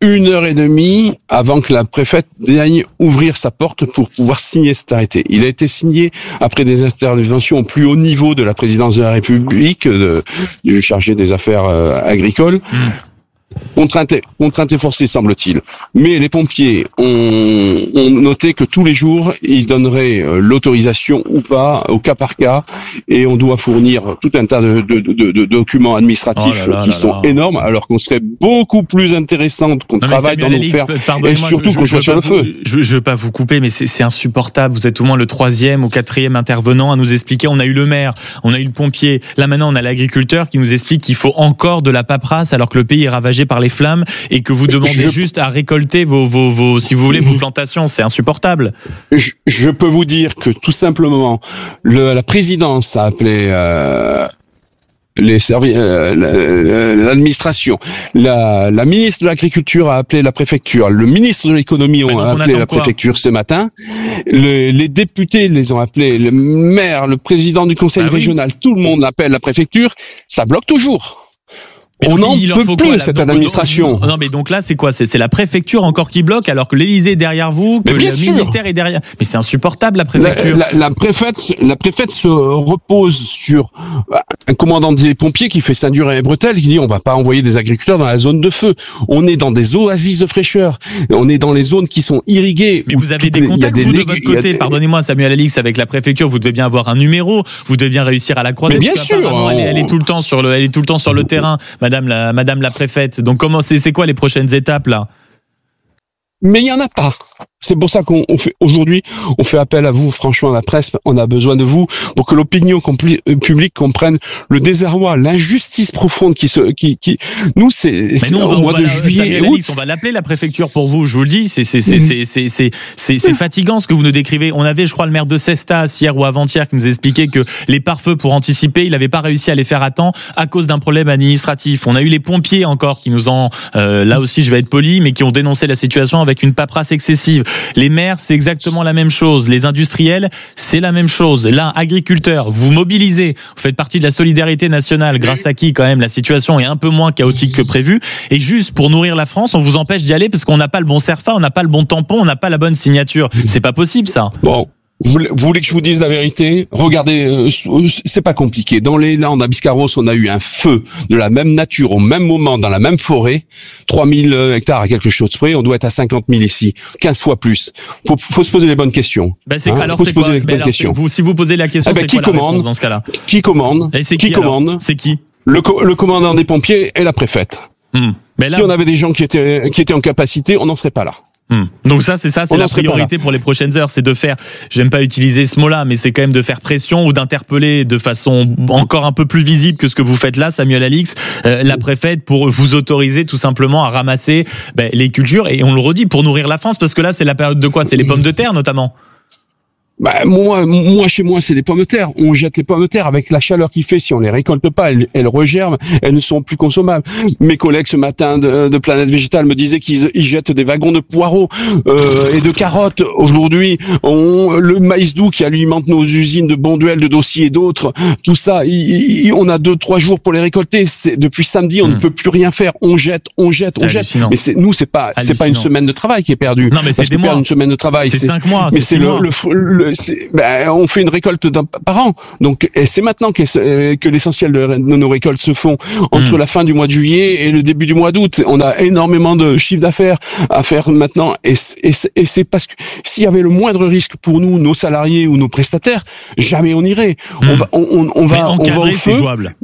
1h30 avant que la préfète daigne ouvrir sa porte pour pouvoir signer cet arrêté. Il a été signé après des interventions au plus haut niveau de la présidence de la République, du chargé des affaires agricoles. Contrainte et forcée, semble-t-il. Mais les pompiers ont noté que tous les jours, ils donneraient l'autorisation ou pas, au cas par cas, et on doit fournir tout un tas de documents administratifs qui sont énormes, alors qu'on serait beaucoup plus intéressant qu'on travaille dans nos fermes, et surtout qu'on soit sur le feu. Je veux pas vous couper, mais c'est insupportable. Vous êtes au moins le 3e ou 4e intervenant à nous expliquer. On a eu le maire, on a eu le pompier, là maintenant on a l'agriculteur qui nous explique qu'il faut encore de la paperasse alors que le pays est ravagé par les flammes et que vous demandez juste à récolter vos si vous voulez, vos plantations. C'est insupportable. Je peux vous dire que tout simplement, la présidence a appelé les services, l'administration, la ministre de l'Agriculture a appelé la préfecture, le ministre de l'Économie a appelé la préfecture ce matin, les députés les ont appelés, le maire, le président du conseil régional, tout le monde appelle la préfecture, ça bloque toujours. On n'en peut plus, cette administration. Non, mais donc là, c'est quoi? C'est la préfecture encore qui bloque, alors que l'Élysée est derrière vous, que le ministère est derrière. Mais c'est insupportable, la préfecture. La préfète se repose sur un commandant des pompiers qui fait ceinture et bretelles, qui dit on va pas envoyer des agriculteurs dans la zone de feu. On est dans des oasis de fraîcheur. On est dans les zones qui sont irriguées. Mais vous avez des contacts, vous, de votre côté. Pardonnez-moi, Samuel Alix, avec la préfecture, vous devez bien avoir un numéro. Vous devez bien réussir à la croiser. Mais bien sûr. Elle est tout le temps sur le terrain. Madame la préfète. Donc comment c'est quoi les prochaines étapes là? Mais il y en a pas. C'est pour ça qu'on fait aujourd'hui, on fait appel à vous, franchement, la presse, on a besoin de vous pour que l'opinion publique comprenne le désarroi, l'injustice profonde nous, c'est au mois de juillet et août. On va l'appeler la préfecture pour vous, je vous le dis, c'est fatigant ce que vous nous décrivez. On avait, je crois, le maire de Cestas hier ou avant-hier qui nous expliquait que les pare-feux pour anticiper, il n'avait pas réussi à les faire à temps à cause d'un problème administratif. On a eu les pompiers encore qui nous ont, là aussi je vais être poli, mais qui ont dénoncé la situation avec une paperasse excessive. Les maires, c'est exactement la même chose. Les industriels, c'est la même chose. Là, agriculteurs, vous mobilisez. Vous faites partie de la solidarité nationale, grâce à qui, quand même, la situation est un peu moins chaotique que prévu. Et juste pour nourrir la France, on vous empêche d'y aller parce qu'on n'a pas le bon CERFA, on n'a pas le bon tampon, on n'a pas la bonne signature. C'est pas possible, ça. Bon. Vous voulez que je vous dise la vérité? Regardez, c'est pas compliqué. Dans les Landes, à Biscarrosse, on a eu un feu de la même nature, au même moment, dans la même forêt. 3000 hectares à quelque chose près, on doit être à 50 000 ici. 15 fois plus. Faut se poser les bonnes questions. Alors, c'est quoi? Si vous posez la question, c'est qui quoi la commande réponse dans ce cas-là? Qui commande? Qui commande? C'est qui? Le commandant des pompiers et la préfète. Si on avait des gens qui étaient en capacité, on n'en serait pas là. Donc c'est la priorité pour les prochaines heures, c'est de faire, j'aime pas utiliser ce mot-là, mais c'est quand même de faire pression ou d'interpeller de façon encore un peu plus visible que ce que vous faites là, Samuel Alix, la préfète, pour vous autoriser tout simplement à ramasser les cultures, et on le redit, pour nourrir la France, parce que là c'est la période de quoi? C'est les pommes de terre notamment. Moi, chez moi, c'est les pommes de terre. On jette les pommes de terre avec la chaleur qu'il fait. Si on les récolte pas, elles regerment, elles ne sont plus consommables. Mes collègues ce matin de Planète Végétale me disaient qu'ils jettent des wagons de poireaux et de carottes. Aujourd'hui, le maïs doux qui alimente nos usines de Bonduel, de Dossier et d'autres, tout ça, on a 2-3 jours pour les récolter. Depuis samedi, on ne peut plus rien faire. On jette. Hallucinant. Mais c'est pas une semaine de travail qui est perdue. Non, mais c'est des mois. Une semaine de travail, c'est 5 mois. Mais c'est on fait une récolte par an. Donc, et c'est maintenant que l'essentiel de nos récoltes se font entre la fin du mois de juillet et le début du mois d'août. On a énormément de chiffre d'affaires à faire maintenant. Et c'est parce que s'il y avait le moindre risque pour nous, nos salariés ou nos prestataires, jamais on irait. On va au feu.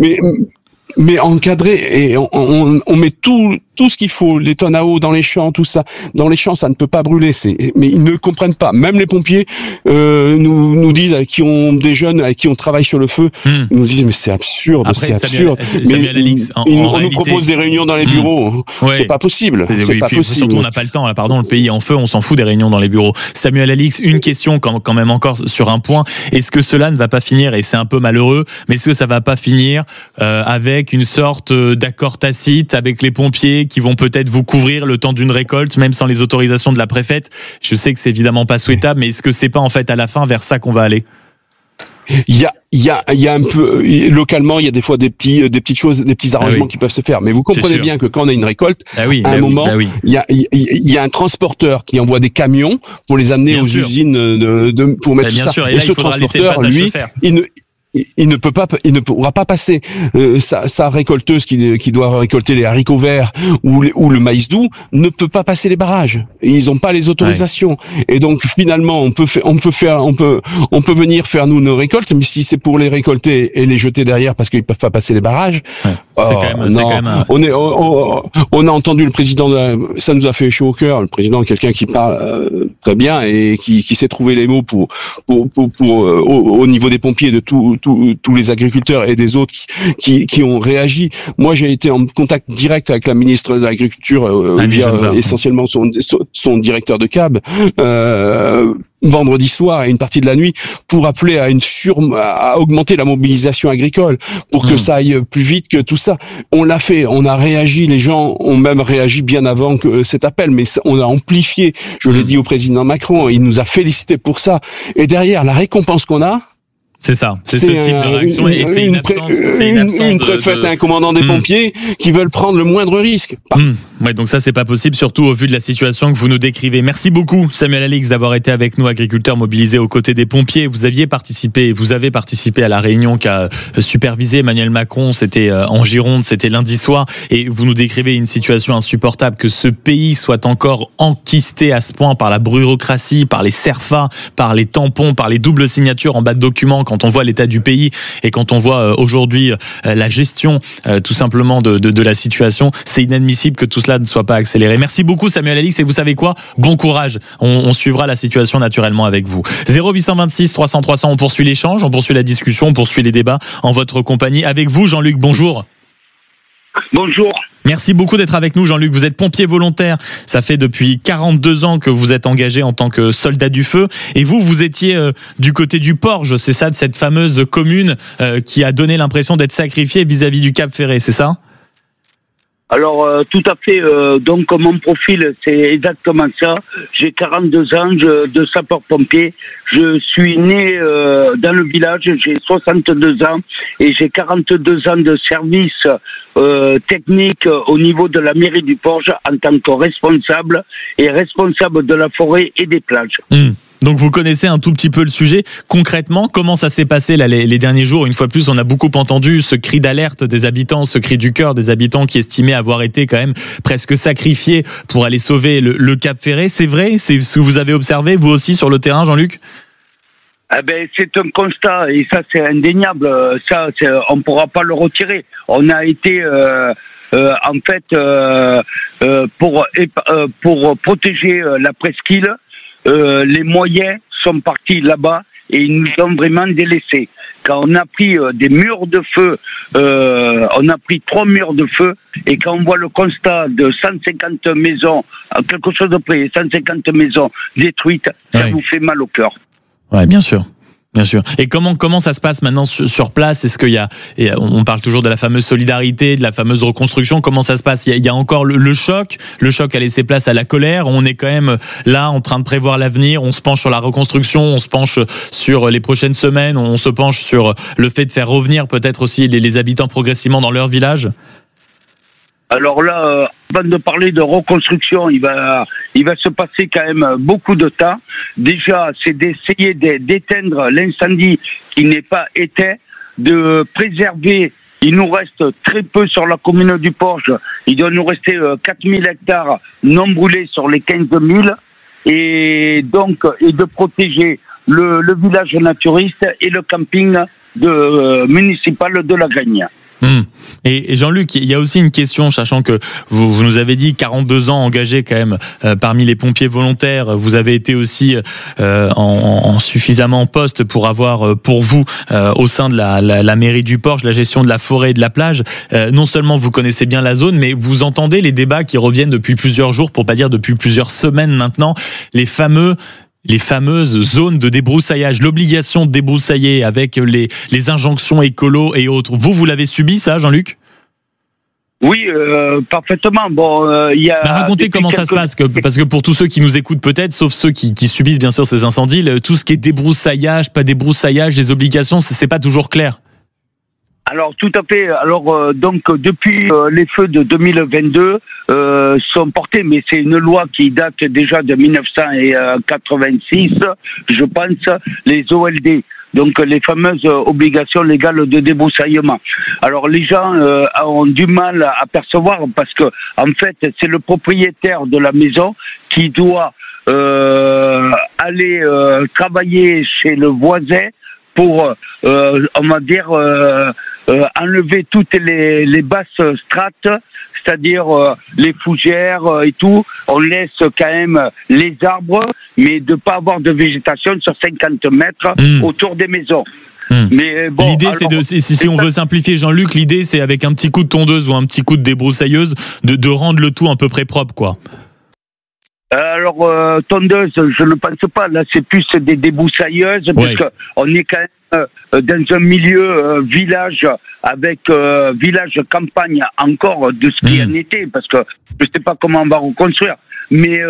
Mais encadré, et on met tout ce qu'il faut, les tonnes à eau dans les champs, tout ça. Dans les champs, ça ne peut pas brûler. Mais ils ne comprennent pas. Même les pompiers nous disent, qui ont des jeunes avec qui on travaille sur le feu, nous disent mais c'est absurde, c'est absurde. On nous propose des réunions dans les bureaux. C'est pas possible. C'est pas possible. Surtout, on n'a pas le temps. Là, le pays en feu, on s'en fout des réunions dans les bureaux. Samuel Alix, une question quand même encore sur un point. Est-ce que cela ne va pas finir, et c'est un peu malheureux, mais est-ce que ça va pas finir avec une sorte d'accord tacite avec les pompiers qui vont peut-être vous couvrir le temps d'une récolte, même sans les autorisations de la préfète? Je sais que c'est évidemment pas souhaitable, mais est-ce que c'est pas en fait à la fin vers ça qu'on va aller? Il y a un peu localement, il y a des fois des petites choses, des petits arrangements qui peuvent se faire. Mais vous comprenez bien que quand on a une récolte, à un moment, il y a un transporteur qui envoie des camions pour les amener aux usines pour mettre tout ça. Et ce transporteur, lui, il ne pourra pas passer sa récolteuse qui doit récolter les haricots verts ou le maïs doux, ne peut pas passer les barrages. Ils n'ont pas les autorisations. Et donc finalement, on peut venir faire nous nos récoltes, mais si c'est pour les récolter et les jeter derrière parce qu'ils peuvent pas passer les barrages, on a entendu le président, ça nous a fait chaud au cœur. Le président, quelqu'un qui parle très bien et qui sait trouver les mots pour au niveau des pompiers, de tous les agriculteurs et des autres qui ont réagi. Moi, j'ai été en contact direct avec la ministre de l'Agriculture via essentiellement son directeur de cab vendredi soir et une partie de la nuit pour appeler à augmenter la mobilisation agricole pour que ça aille plus vite que tout ça. On l'a fait, on a réagi, les gens ont même réagi bien avant que cet appel, mais on a amplifié. Je l'ai dit au président Macron, il nous a félicité pour ça. Et derrière, la récompense qu'on a, c'est ça, c'est ce type de réaction, et c'est une absence une préfète, un commandant des pompiers qui veulent prendre le moindre risque. Ouais, donc ça c'est pas possible, surtout au vu de la situation que vous nous décrivez. Merci beaucoup Samuel Alix d'avoir été avec nous, agriculteur mobilisé aux côtés des pompiers. Vous avez participé à la réunion qu'a supervisé Emmanuel Macron, c'était en Gironde, c'était lundi soir, et vous nous décrivez une situation insupportable, que ce pays soit encore enquisté à ce point par la bureaucratie, par les CERFA, par les tampons, par les doubles signatures en bas de documents. Quand on voit l'état du pays et quand on voit aujourd'hui la gestion tout simplement de la situation, c'est inadmissible que tout cela ne soit pas accéléré. Merci beaucoup Samuel Alix, et vous savez quoi, bon courage, on suivra la situation naturellement avec vous. 0826 300 300, on poursuit l'échange, on poursuit la discussion, on poursuit les débats en votre compagnie. Avec vous Jean-Luc, bonjour. Bonjour. Merci beaucoup d'être avec nous Jean-Luc, vous êtes pompier volontaire, ça fait depuis 42 ans que vous êtes engagé en tant que soldat du feu, et vous étiez du côté du Porge, c'est ça, de cette fameuse commune qui a donné l'impression d'être sacrifiée vis-à-vis du Cap Ferret, c'est ça ? Alors, tout à fait. Donc, mon profil, c'est exactement ça. J'ai 42 ans de sapeur-pompier. Je suis né dans le village. J'ai 62 ans et j'ai 42 ans de service technique au niveau de la mairie du Porge en tant que responsable de la forêt et des plages. Donc vous connaissez un tout petit peu le sujet. Concrètement, comment ça s'est passé là, les derniers jours? Une fois de plus, on a beaucoup entendu ce cri d'alerte des habitants, ce cri du cœur des habitants qui estimaient avoir été quand même presque sacrifiés pour aller sauver le Cap Ferret. C'est vrai? C'est ce que vous avez observé, vous aussi, sur le terrain, Jean-Luc? C'est un constat et ça c'est indéniable. On ne pourra pas le retirer. On a été en fait pour protéger la presqu'île. Les moyens sont partis là-bas et ils nous ont vraiment délaissés. Quand on a pris des murs de feu, on a pris 3 murs de feu, et quand on voit le constat de 150 maisons, quelque chose de près, 150 maisons détruites, ça vous fait mal au cœur. Ouais, bien sûr. Bien sûr. Et comment ça se passe maintenant sur place? Est-ce qu'il y a, on parle toujours de la fameuse solidarité, de la fameuse reconstruction, comment ça se passe? Il y a encore le choc a laissé place à la colère, on est quand même là en train de prévoir l'avenir, on se penche sur la reconstruction, on se penche sur les prochaines semaines, on se penche sur le fait de faire revenir peut-être aussi les habitants progressivement dans leur village? Alors là, avant de parler de reconstruction, il va se passer quand même beaucoup de temps. Déjà, c'est d'essayer d'éteindre l'incendie qui n'est pas éteint, de préserver. Il nous reste très peu sur la commune du Porge. Il doit nous rester 4000 hectares non brûlés sur les 15 000. Et de protéger le village naturiste et le camping municipal de la Graigne. Et Jean-Luc, il y a aussi une question, sachant que vous nous avez dit 42 ans engagés quand même parmi les pompiers volontaires, vous avez été aussi en suffisamment en poste pour avoir pour vous au sein de la mairie du Porge la gestion de la forêt et de la plage. Non seulement vous connaissez bien la zone, mais vous entendez les débats qui reviennent depuis plusieurs jours, pour pas dire depuis plusieurs semaines maintenant, les fameuses zones de débroussaillage, l'obligation de débroussailler avec les injonctions écolo et autres. Vous l'avez subi ça, Jean-Luc? Oui, parfaitement. Racontez comment ça se passe, parce que pour tous ceux qui nous écoutent peut-être, sauf ceux qui subissent bien sûr ces incendies, tout ce qui est débroussaillage, pas débroussaillage, les obligations, c'est pas toujours clair. Alors tout à fait. Alors donc depuis les feux de 2022 sont portés, mais c'est une loi qui date déjà de 1986, je pense, les OLD. Donc les fameuses obligations légales de débroussaillement. Alors les gens ont du mal à percevoir parce que en fait c'est le propriétaire de la maison qui doit aller travailler chez le voisin pour on va dire enlever toutes les basses strates, c'est-à-dire les fougères et tout. On laisse quand même les arbres, mais de pas avoir de végétation sur 50 mètres autour des maisons. Mais bon, l'idée, si on veut simplifier, Jean-Luc, l'idée c'est avec un petit coup de tondeuse ou un petit coup de débroussailleuse de rendre le tout à peu près propre, quoi. Alors, tondeuse, je ne pense pas. Là, c'est plus des débroussailleuses, parce qu'on est quand même dans un milieu village avec village campagne encore de ce qui en était, parce que je ne sais pas comment on va reconstruire. Mais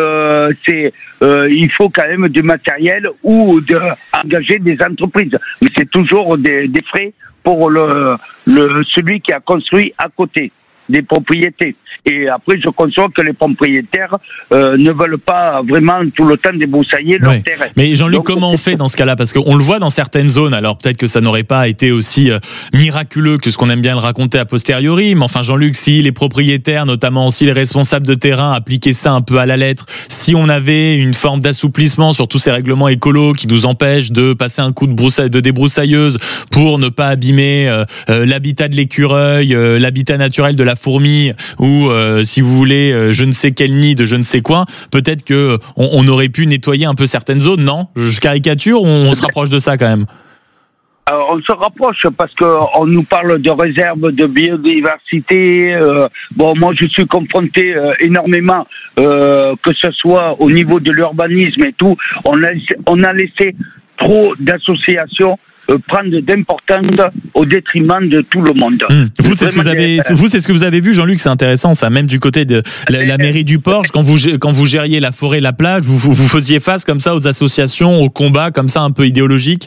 il faut quand même du matériel ou engager des entreprises. Mais c'est toujours des frais pour celui qui a construit à côté des propriétés. Et après, je conçois que les propriétaires ne veulent pas vraiment tout le temps débroussailler leur terrain. Mais Jean-Luc, comment on fait dans ce cas-là? Parce qu'on le voit dans certaines zones, alors peut-être que ça n'aurait pas été aussi miraculeux que ce qu'on aime bien le raconter a posteriori, mais enfin Jean-Luc, si les propriétaires, notamment aussi les responsables de terrain, appliquaient ça un peu à la lettre, si on avait une forme d'assouplissement sur tous ces règlements écolos qui nous empêchent de passer un coup de débroussailleuse pour ne pas abîmer l'habitat de l'écureuil, l'habitat naturel de la fourmi, ou si vous voulez je ne sais quel nid de je ne sais quoi, peut-être que on aurait pu nettoyer un peu certaines zones, non? Je caricature ou on se rapproche de ça quand même? Alors, on se rapproche parce qu'on nous parle de réserve de biodiversité. Bon, moi je suis confronté énormément, que ce soit au niveau de l'urbanisme et tout. On a laissé trop d'associations prendre d'importance au détriment de tout le monde. Vous, c'est ce que vous avez vu, Jean-Luc, c'est intéressant, ça, même du côté de la mairie du Porge, quand vous gériez la forêt, la plage, vous faisiez face comme ça aux associations, aux combats comme ça un peu idéologiques?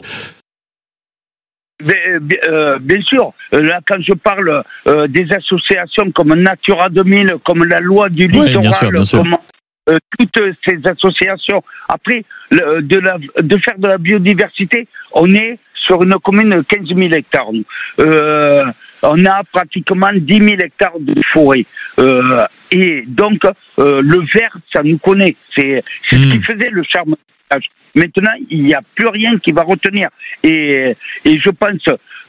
Bien sûr, là quand je parle des associations comme Natura 2000, comme la loi du littoral, toutes ces associations. Après, de faire de la biodiversité, on est sur une commune de 15 000 hectares. On a pratiquement 10 000 hectares de forêt. Et donc, le vert, ça nous connaît. C'est ce qui faisait le charme. Maintenant, il n'y a plus rien qui va retenir. Et je pense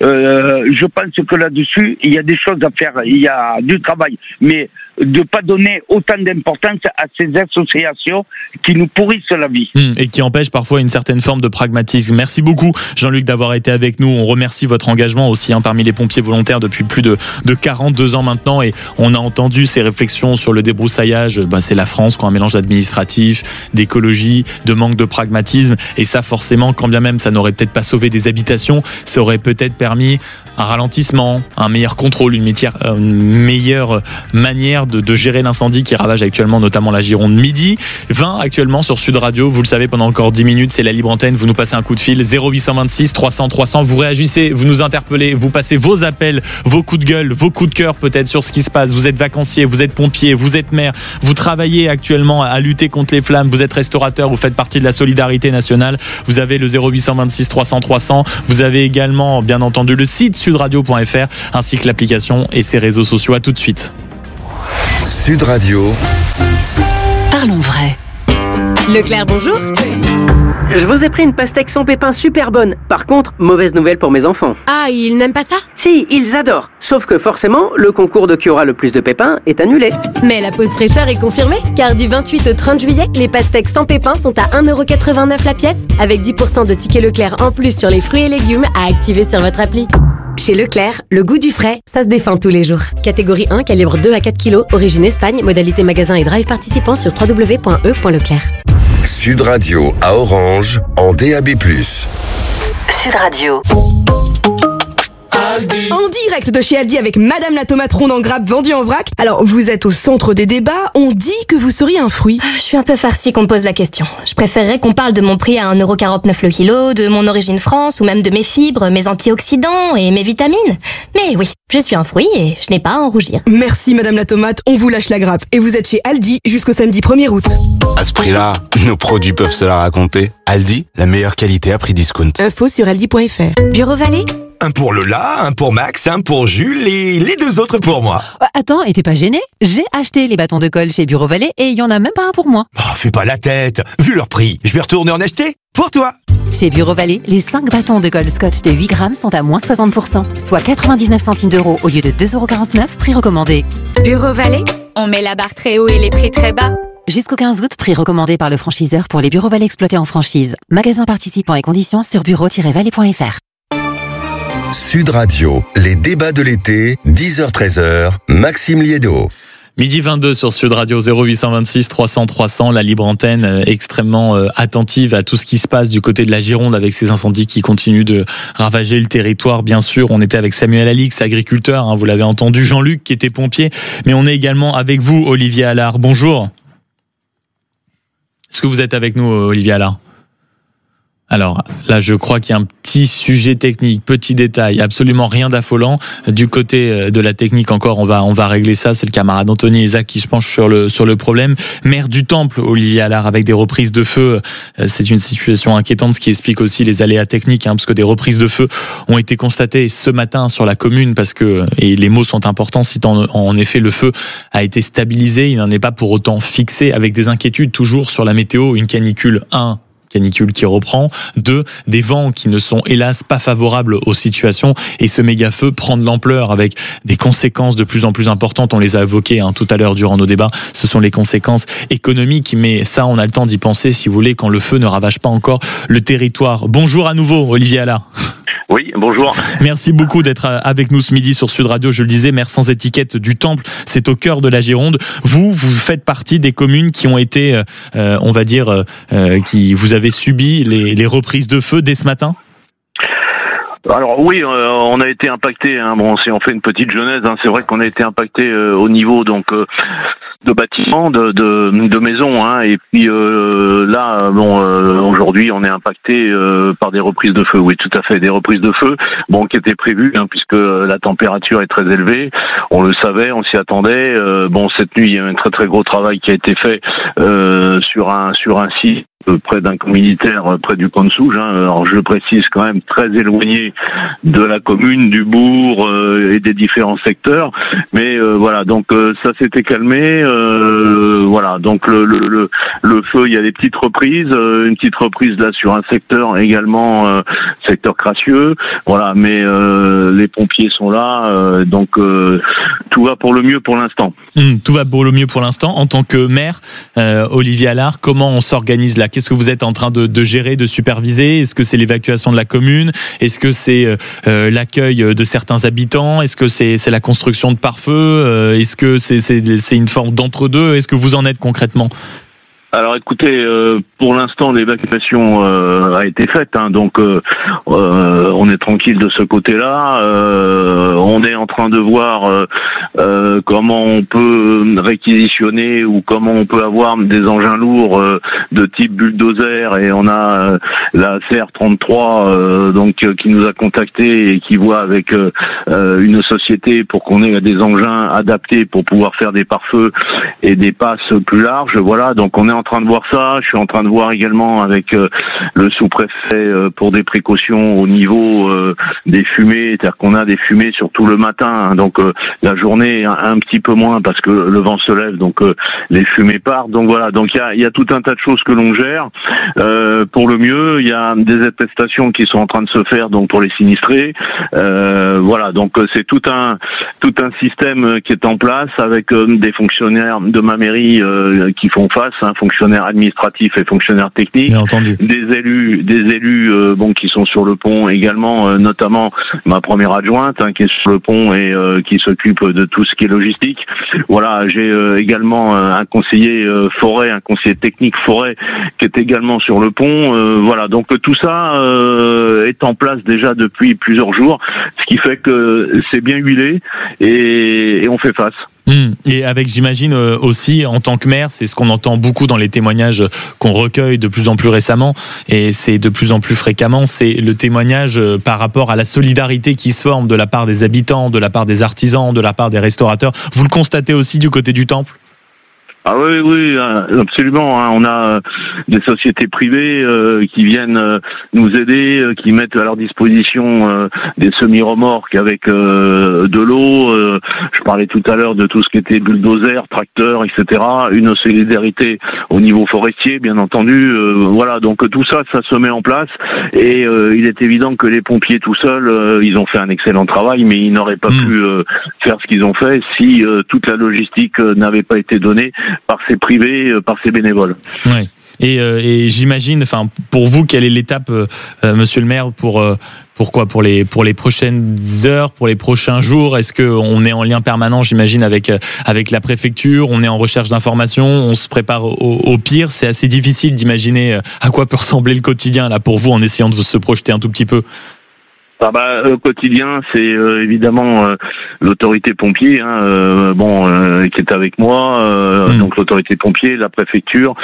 que là-dessus, il y a des choses à faire. Il y a du travail. Mais de ne pas donner autant d'importance à ces associations qui nous pourrissent la vie. Et qui empêchent parfois une certaine forme de pragmatisme. Merci beaucoup, Jean-Luc, d'avoir été avec nous. On remercie votre engagement aussi parmi les pompiers volontaires depuis plus de 42 ans maintenant. Et on a entendu ces réflexions sur le débroussaillage. C'est la France, un mélange administratif, d'écologie, de manque de pragmatisme. Et ça, forcément, quand bien même ça n'aurait peut-être pas sauvé des habitations, ça aurait peut-être permis un ralentissement, un meilleur contrôle, une meilleure manière de gérer l'incendie qui ravage actuellement notamment la Gironde. Midi 20 actuellement sur Sud Radio, vous le savez, pendant encore 10 minutes, c'est la libre antenne, vous nous passez un coup de fil, 0826 300 300, vous réagissez, vous nous interpellez, vous passez vos appels, vos coups de gueule, vos coups de cœur peut-être sur ce qui se passe, vous êtes vacancier, vous êtes pompier, vous êtes maire, vous travaillez actuellement à lutter contre les flammes, vous êtes restaurateur, vous faites partie de la solidarité nationale, vous avez le 0826 300 300, vous avez également bien entendu le site sudradio.fr ainsi que l'application et ses réseaux sociaux. À tout de suite. Sud Radio. Parlons vrai. Leclerc, bonjour. Je vous ai pris une pastèque sans pépins super bonne. Par contre, mauvaise nouvelle pour mes enfants. Ah, ils n'aiment pas ça? Si, ils adorent. Sauf que forcément, le concours de qui aura le plus de pépins est annulé. Mais la pause fraîcheur est confirmée, car du 28 au 30 juillet, les pastèques sans pépins sont à 1,89€ la pièce, avec 10% de tickets Leclerc en plus sur les fruits et légumes à activer sur votre appli. Chez Leclerc, le goût du frais, ça se défend tous les jours. Catégorie 1, calibre 2 à 4 kg, origine Espagne, modalité magasin et drive participant sur www.e.leclerc. Sud Radio à Orange, en DAB+. Sud Radio. En direct de chez Aldi avec Madame la tomate ronde en grappe vendue en vrac. Alors, vous êtes au centre des débats, on dit que vous seriez un fruit. Je suis un peu farcie qu'on me pose la question. Je préférerais qu'on parle de mon prix à 1,49€ le kilo, de mon origine France, ou même de mes fibres, mes antioxydants et mes vitamines. Mais oui, je suis un fruit et je n'ai pas à en rougir. Merci Madame la tomate, on vous lâche la grappe. Et vous êtes chez Aldi jusqu'au samedi 1er août. À ce prix-là, nos produits peuvent se la raconter. Aldi, la meilleure qualité à prix discount. Info sur aldi.fr. Bureau Vallée. Un pour Lola, un pour Max, un pour Jules et les deux autres pour moi. Attends, et t'es pas gêné? J'ai acheté les bâtons de colle chez Bureau Vallée et il y en a même pas un pour moi. Oh, fais pas la tête. Vu leur prix, je vais retourner en acheter pour toi. Chez Bureau Vallée, les 5 bâtons de colle Scotch de 8 grammes sont à moins 60%, soit 99 centimes d'euros au lieu de 2,49€, prix recommandé. Bureau Vallée, on met la barre très haut et les prix très bas. Jusqu'au 15 août, prix recommandé par le franchiseur pour les Bureau Vallée exploités en franchise. Magasins participants et conditions sur bureau-vallée.fr. Sud Radio, les débats de l'été, 10h-13h, Maxime Liédo. Midi 22 sur Sud Radio, 0826 300 300, la libre antenne extrêmement attentive à tout ce qui se passe du côté de la Gironde avec ces incendies qui continuent de ravager le territoire. Bien sûr, on était avec Samuel Alix, agriculteur, vous l'avez entendu, Jean-Luc qui était pompier, mais on est également avec vous, Olivier Allard. Bonjour. Est-ce que vous êtes avec nous, Olivier Allard ? Alors là, je crois qu'il y a un petit sujet technique, petit détail, absolument rien d'affolant. Du côté de la technique encore, on va régler ça. C'est le camarade Anthony Isaac qui se penche sur le problème. Maire du Temple, Olivier Allard, avec des reprises de feu, c'est une situation inquiétante, ce qui explique aussi les aléas techniques, parce que des reprises de feu ont été constatées ce matin sur la commune, parce que, et les mots sont importants, si en effet le feu a été stabilisé, il n'en est pas pour autant fixé, avec des inquiétudes toujours sur la météo, une canicule canicule qui reprend, 2, des vents qui ne sont hélas pas favorables aux situations, et ce méga feu prend de l'ampleur avec des conséquences de plus en plus importantes. On les a évoquées tout à l'heure durant nos débats, ce sont les conséquences économiques, mais ça on a le temps d'y penser si vous voulez quand le feu ne ravage pas encore le territoire. Bonjour à nouveau Olivier Allard. Oui, bonjour. Merci beaucoup d'être avec nous ce midi sur Sud Radio. Je le disais, maire sans étiquette du Temple, c'est au cœur de la Gironde. Vous faites partie des communes qui ont été, on va dire, qui vous avez subi les reprises de feu dès ce matin ? Alors oui, on a été impacté. Bon, si on fait une petite genèse, c'est vrai qu'on a été impacté au niveau donc de bâtiments, de maisons. Et puis là, aujourd'hui, on est impacté par des reprises de feu. Oui, tout à fait, des reprises de feu. Bon, qui étaient prévues puisque la température est très élevée. On le savait, on s'y attendait. Cette nuit, il y a un très très gros travail qui a été fait sur un site près d'un camp militaire, près du camp de Souges. Alors je le précise, quand même très éloigné de la commune, du bourg et des différents secteurs. Mais voilà, donc ça s'était calmé. Voilà, donc le feu, il y a des petites reprises, une petite reprise là sur un secteur également, secteur Crassieux. Voilà, mais les pompiers sont là, donc tout va pour le mieux pour l'instant. Tout va pour le mieux pour l'instant. En tant que maire, Olivier Allard, comment on s'organise là? Qu'est-ce que vous êtes en train de gérer, de superviser? Est-ce que c'est l'évacuation de la commune? Est-ce que c'est l'accueil de certains habitants? Est-ce que c'est la construction de pare-feu? Est-ce que c'est une forme d'entre-deux? Est-ce que vous en êtes concrètement? Alors écoutez, pour l'instant l'évacuation a été faite, donc on est tranquille de ce côté-là. On est en train de voir comment on peut réquisitionner ou comment on peut avoir des engins lourds de type bulldozer, et on a la CR33 qui nous a contacté et qui voit avec une société pour qu'on ait des engins adaptés pour pouvoir faire des pare-feux et des passes plus larges. Voilà, donc on est en train de voir ça. Je suis en train de voir également avec le sous-préfet pour des précautions au niveau des fumées, c'est-à-dire qu'on a des fumées surtout le matin, donc la journée un petit peu moins parce que le vent se lève, donc les fumées partent. Donc voilà, donc il y a tout un tas de choses que l'on gère pour le mieux. Il y a des attestations qui sont en train de se faire donc pour les sinistrés. Voilà, donc c'est tout un système qui est en place avec des fonctionnaires de ma mairie qui font face, fonctionnaires administratifs et fonctionnaires techniques, bien entendu, des élus qui sont sur le pont également, notamment ma première adjointe qui est sur le pont et qui s'occupe de tout ce qui est logistique. Voilà, j'ai également un conseiller forêt, un conseiller technique forêt qui est également sur le pont. Voilà, donc tout ça est en place déjà depuis plusieurs jours, ce qui fait que c'est bien huilé et on fait face. Et avec, j'imagine aussi, en tant que maire, c'est ce qu'on entend beaucoup dans les témoignages qu'on recueille de plus en plus récemment, et c'est de plus en plus fréquemment, c'est le témoignage par rapport à la solidarité qui se forme de la part des habitants, de la part des artisans, de la part des restaurateurs. Vous le constatez aussi du côté du Temple ? Ah oui, absolument. On a des sociétés privées qui viennent nous aider, qui mettent à leur disposition des semi-remorques avec de l'eau. Je parlais tout à l'heure de tout ce qui était bulldozer, tracteur, etc. Une solidarité au niveau forestier, bien entendu. Voilà, donc tout ça se met en place. Et il est évident que les pompiers tout seuls, ils ont fait un excellent travail, mais ils n'auraient pas pu faire ce qu'ils ont fait si toute la logistique n'avait pas été donnée par ces privés, par ces bénévoles. Ouais. Et j'imagine, pour vous, quelle est l'étape, monsieur le maire, pour les prochaines heures, pour les prochains jours? Est-ce qu'on est en lien permanent, j'imagine, avec la préfecture? On est en recherche d'informations, on se prépare au pire. C'est assez difficile d'imaginer à quoi peut ressembler le quotidien là pour vous, en essayant de se projeter un tout petit peu. Au quotidien, c'est évidemment l'autorité pompier, qui est avec moi. Donc l'autorité pompier, la préfecture,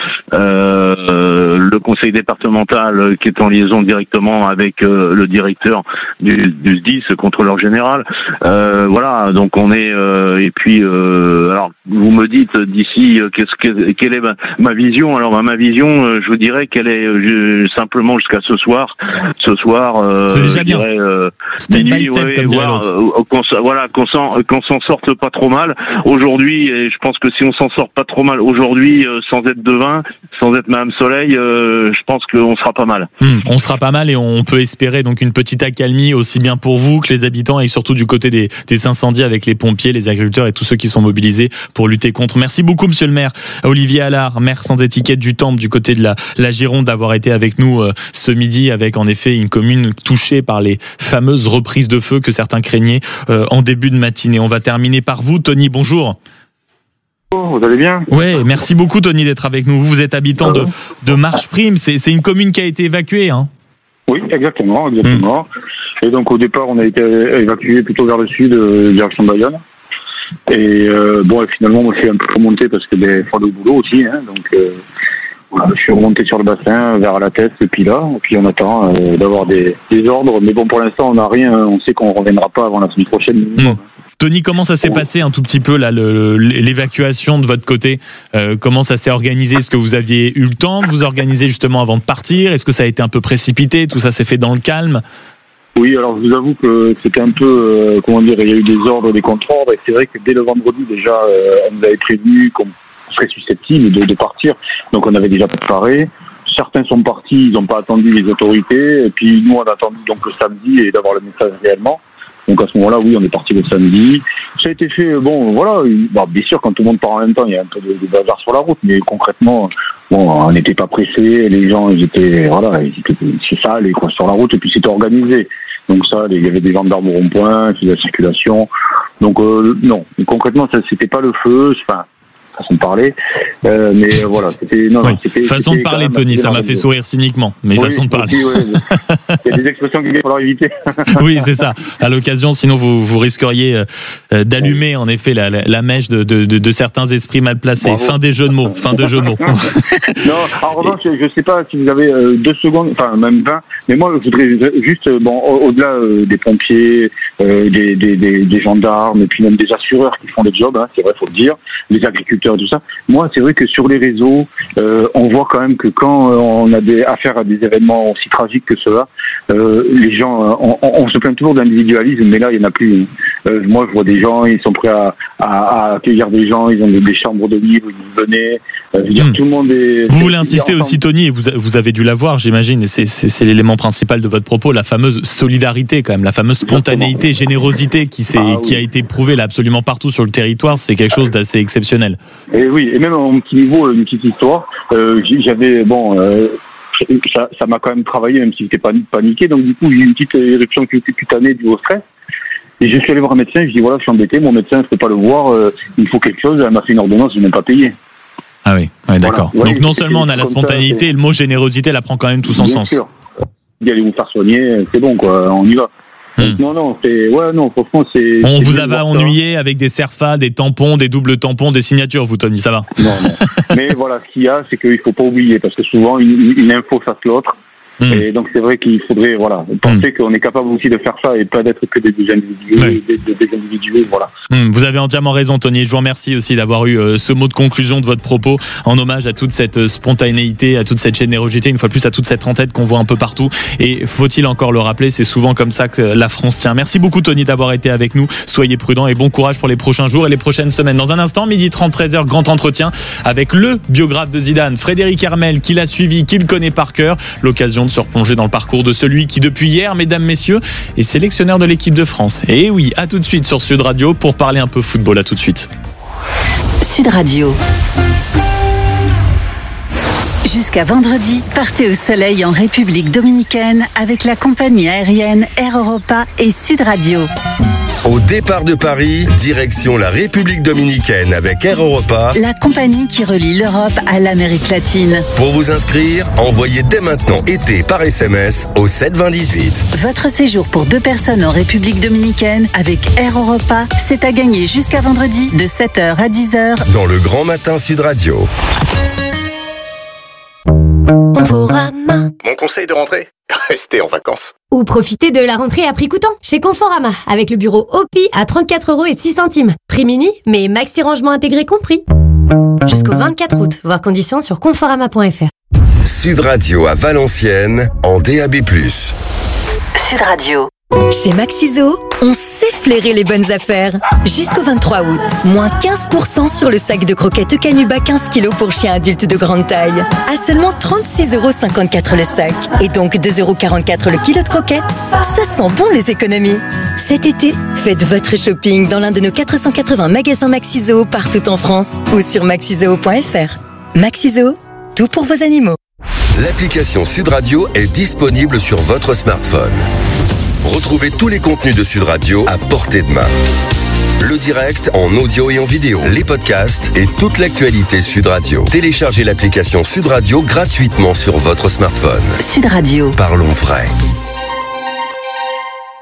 le conseil départemental qui est en liaison directement avec le directeur du SDIS, contrôleur général. Voilà, donc on est et puis alors vous me dites d'ici quelle est ma vision. Alors ma vision, je vous dirais qu'elle est simplement jusqu'à ce soir. C'est déjà bien. Step by step, comme dirait l'autre. Qu'on s'en sorte pas trop mal aujourd'hui, et je pense que si on s'en sort pas trop mal aujourd'hui, sans être devin, sans être Madame Soleil, je pense qu'on sera pas mal. On sera pas mal, et on peut espérer donc une petite accalmie aussi bien pour vous que les habitants, et surtout du côté des incendies avec les pompiers, les agriculteurs et tous ceux qui sont mobilisés pour lutter contre. Merci beaucoup, monsieur le maire. Olivier Allard, maire sans étiquette du Temple, du côté de la Gironde, d'avoir été avec nous ce midi, avec en effet une commune touchée par les fameuses reprises de feu que certains craignaient en début de matinée. On va terminer par vous, Tony, bonjour. Vous allez bien? Oui, merci beaucoup, Tony, d'être avec nous. Vous êtes habitant de Marche Prime, c'est une commune qui a été évacuée, hein? Oui, exactement. Et donc au départ, on a été évacué plutôt vers le sud, direction Bayonne. Et finalement, moi je suis un peu remonté parce que il faut aller au boulot aussi, hein, donc je suis remonté sur le bassin vers la tête depuis là, et puis on attend d'avoir des ordres, mais bon, pour l'instant on n'a rien, on sait qu'on reviendra pas avant la semaine prochaine. Tony, comment ça s'est passé un tout petit peu là, l'évacuation de votre côté, comment ça s'est organisé? Est-ce que vous aviez eu le temps de vous organiser justement avant de partir? Est-ce que ça a été un peu précipité? Tout ça s'est fait dans le calme? Oui, alors je vous avoue que c'était un peu, il y a eu des ordres, des contre-ordres, et c'est vrai que dès le vendredi déjà, on nous avait prévenu qu'on serait susceptible de partir, donc on avait déjà préparé. Certains sont partis, ils n'ont pas attendu les autorités, et puis nous on a attendu donc le samedi et d'avoir le message réellement. Donc à ce moment-là, oui, on est parti le samedi. Ça a été fait, bien sûr, quand tout le monde part en même temps, il y a un peu de bazar sur la route, mais concrètement, on n'était pas pressés, les gens, ils étaient c'est ça, sur la route, et puis c'était organisé. Donc ça, il y avait des gendarmes au rond-point, de la circulation. Donc non, concrètement, ça, c'était pas le feu, façon de parler, mais voilà, c'était façon de parler, Tony, ça m'a fait sourire cyniquement, mais façon de parler. Il y a des expressions qu'il va falloir éviter. Oui, c'est ça. À l'occasion, sinon vous risqueriez d'allumer en effet la mèche de certains esprits mal placés. Bravo. Fin des jeux de mots. Non, en revanche, je sais pas si vous avez 2 secondes, enfin même 20, mais moi je voudrais juste, au-delà des pompiers, des gendarmes, et puis même des assureurs qui font le job, hein, c'est vrai, faut le dire, les agriculteurs, tout ça. Moi, c'est vrai que sur les réseaux, on voit quand même que quand on a affaire à des événements aussi tragiques que ceux-là, les gens, on se plaint toujours d'individualisme, mais là, il n'y en a plus. Moi, je vois des gens, ils sont prêts à accueillir des gens, ils ont des chambres de livres, ils venaient. Tout le monde est... Vous voulez insister aussi, Tony, et vous avez dû la voir, j'imagine, et c'est l'élément principal de votre propos, la fameuse solidarité, quand même, la fameuse spontanéité, générosité qui a été prouvée là absolument partout sur le territoire, c'est quelque chose d'assez exceptionnel. Et oui, et même à mon petit niveau, une petite histoire, j'avais, ça m'a quand même travaillé, même si j'étais pas paniqué, donc du coup j'ai eu une petite éruption cutanée due au stress, et je suis allé voir un médecin, je dis voilà, je suis embêté, mon médecin, je peux pas le voir, il faut quelque chose, elle m'a fait une ordonnance, je n'ai même pas payé. Ah oui, d'accord. Voilà. Donc non seulement on a la spontanéité, et le mot générosité, elle prend quand même tout son sens. Bien sûr. Allez vous faire soigner, c'est bon quoi, on y va. Non, franchement, c'est... On vous avait ennuyé avec des CERFA, des tampons, des doubles tampons, des signatures, vous, Tony, ça va? Non. Mais voilà, ce qu'il y a, c'est qu'il ne faut pas oublier, parce que souvent, une info fasse l'autre. Et donc, c'est vrai qu'il faudrait, penser qu'on est capable aussi de faire ça et pas d'être que des individus, des individus, voilà. Vous avez entièrement raison, Tony. Je vous remercie aussi d'avoir eu ce mot de conclusion de votre propos en hommage à toute cette spontanéité, à toute cette générosité, une fois de plus à toute cette entête qu'on voit un peu partout. Et faut-il encore le rappeler, c'est souvent comme ça que la France tient. Merci beaucoup, Tony, d'avoir été avec nous. Soyez prudents et bon courage pour les prochains jours et les prochaines semaines. Dans un instant, 12h30, 13h, grand entretien avec le biographe de Zidane, Frédéric Hermel, qui l'a suivi, qui le connaît par cœur. L'occasion de se replonger dans le parcours de celui qui, depuis hier, mesdames, messieurs, est sélectionneur de l'équipe de France. Et oui, à tout de suite sur Sud Radio pour parler un peu football. À tout de suite. Sud Radio. Jusqu'à vendredi, partez au soleil en République dominicaine avec la compagnie aérienne Air Europa et Sud Radio. Au départ de Paris, direction la République dominicaine avec Air Europa, la compagnie qui relie l'Europe à l'Amérique latine. Pour vous inscrire, envoyez dès maintenant été par SMS au 72018. Votre séjour pour 2 personnes en République dominicaine avec Air Europa, c'est à gagner jusqu'à vendredi de 7h à 10h dans le Grand Matin Sud Radio. Conforama. Mon conseil de rentrée, restez en vacances. Ou profitez de la rentrée à prix coûtant chez Conforama avec le bureau OPI à 34,06 €. Prix mini, mais maxi rangement intégré compris. Jusqu'au 24 août, voir conditions sur conforama.fr. Sud Radio à Valenciennes en DAB+. Sud Radio. Chez Maxiso, on sait flairer les bonnes affaires. Jusqu'au 23 août, moins 15% sur le sac de croquettes Canuba 15 kg pour chiens adultes de grande taille. À seulement 36,54 € le sac. Et donc 2,44 € le kilo de croquettes. Ça sent bon les économies. Cet été, faites votre shopping dans l'un de nos 480 magasins Maxiso partout en France ou sur maxizoo.fr. Maxiso, tout pour vos animaux. L'application Sud Radio est disponible sur votre smartphone. Retrouvez tous les contenus de Sud Radio à portée de main. Le direct en audio et en vidéo, les podcasts et toute l'actualité Sud Radio. Téléchargez l'application Sud Radio gratuitement sur votre smartphone. Sud Radio. Parlons vrai.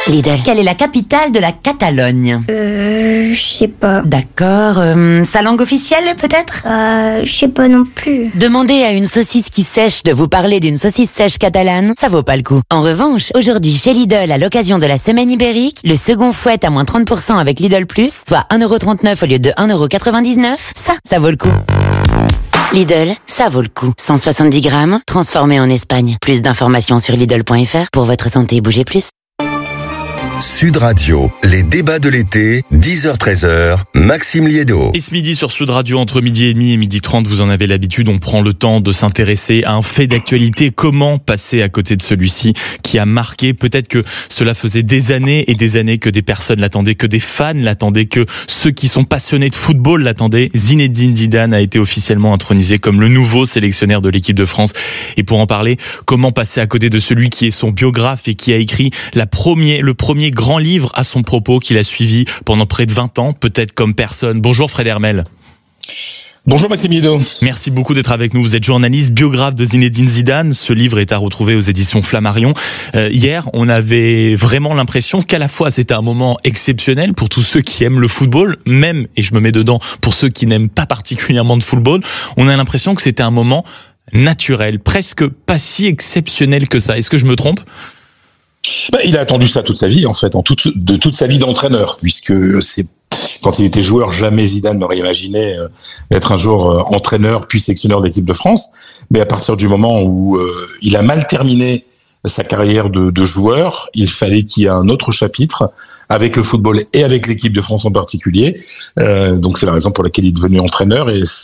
Lidl. Quelle est la capitale de la Catalogne? Je sais pas. D'accord. Sa langue officielle, peut-être? Je sais pas non plus. Demander à une saucisse qui sèche de vous parler d'une saucisse sèche catalane, ça vaut pas le coup. En revanche, aujourd'hui chez Lidl, à l'occasion de la semaine ibérique, le second fouet à moins 30% avec Lidl Plus, soit 1,39€ au lieu de 1,99€, ça vaut le coup. Lidl, ça vaut le coup. 170 grammes, transformé en Espagne. Plus d'informations sur Lidl.fr. Pour votre santé, bougez plus. Sud Radio, les débats de l'été, 10h-13h, Maxime Liédo. Et ce midi sur Sud Radio, entre midi et demi et midi 30, vous en avez l'habitude, on prend le temps de s'intéresser à un fait d'actualité. Comment passer à côté de celui-ci qui a marqué? Peut-être que cela faisait des années et des années que des personnes l'attendaient, que des fans l'attendaient, que ceux qui sont passionnés de football l'attendaient. Zinedine Zidane a été officiellement intronisé comme le nouveau sélectionneur de l'équipe de France. Et pour en parler, comment passer à côté de celui qui est son biographe et qui a écrit le premier grand livre à son propos qu'il a suivi pendant près de 20 ans, peut-être comme personne. Bonjour Fred Hermel. Bonjour Maxime Liédo. Merci beaucoup d'être avec nous. Vous êtes journaliste, biographe de Zinedine Zidane. Ce livre est à retrouver aux éditions Flammarion. Hier, on avait vraiment l'impression qu'à la fois c'était un moment exceptionnel pour tous ceux qui aiment le football, même, et je me mets dedans, pour ceux qui n'aiment pas particulièrement de football. On a l'impression que c'était un moment naturel, presque pas si exceptionnel que ça. Est-ce que je me trompe ? Il a attendu ça toute sa vie, en fait, de toute sa vie d'entraîneur, puisque quand il était joueur, jamais Zidane n'aurait imaginé être un jour entraîneur puis sélectionneur de l'équipe de France. Mais à partir du moment où il a mal terminé sa carrière de joueur, il fallait qu'il y ait un autre chapitre avec le football et avec l'équipe de France en particulier. Donc c'est la raison pour laquelle il est devenu entraîneur, et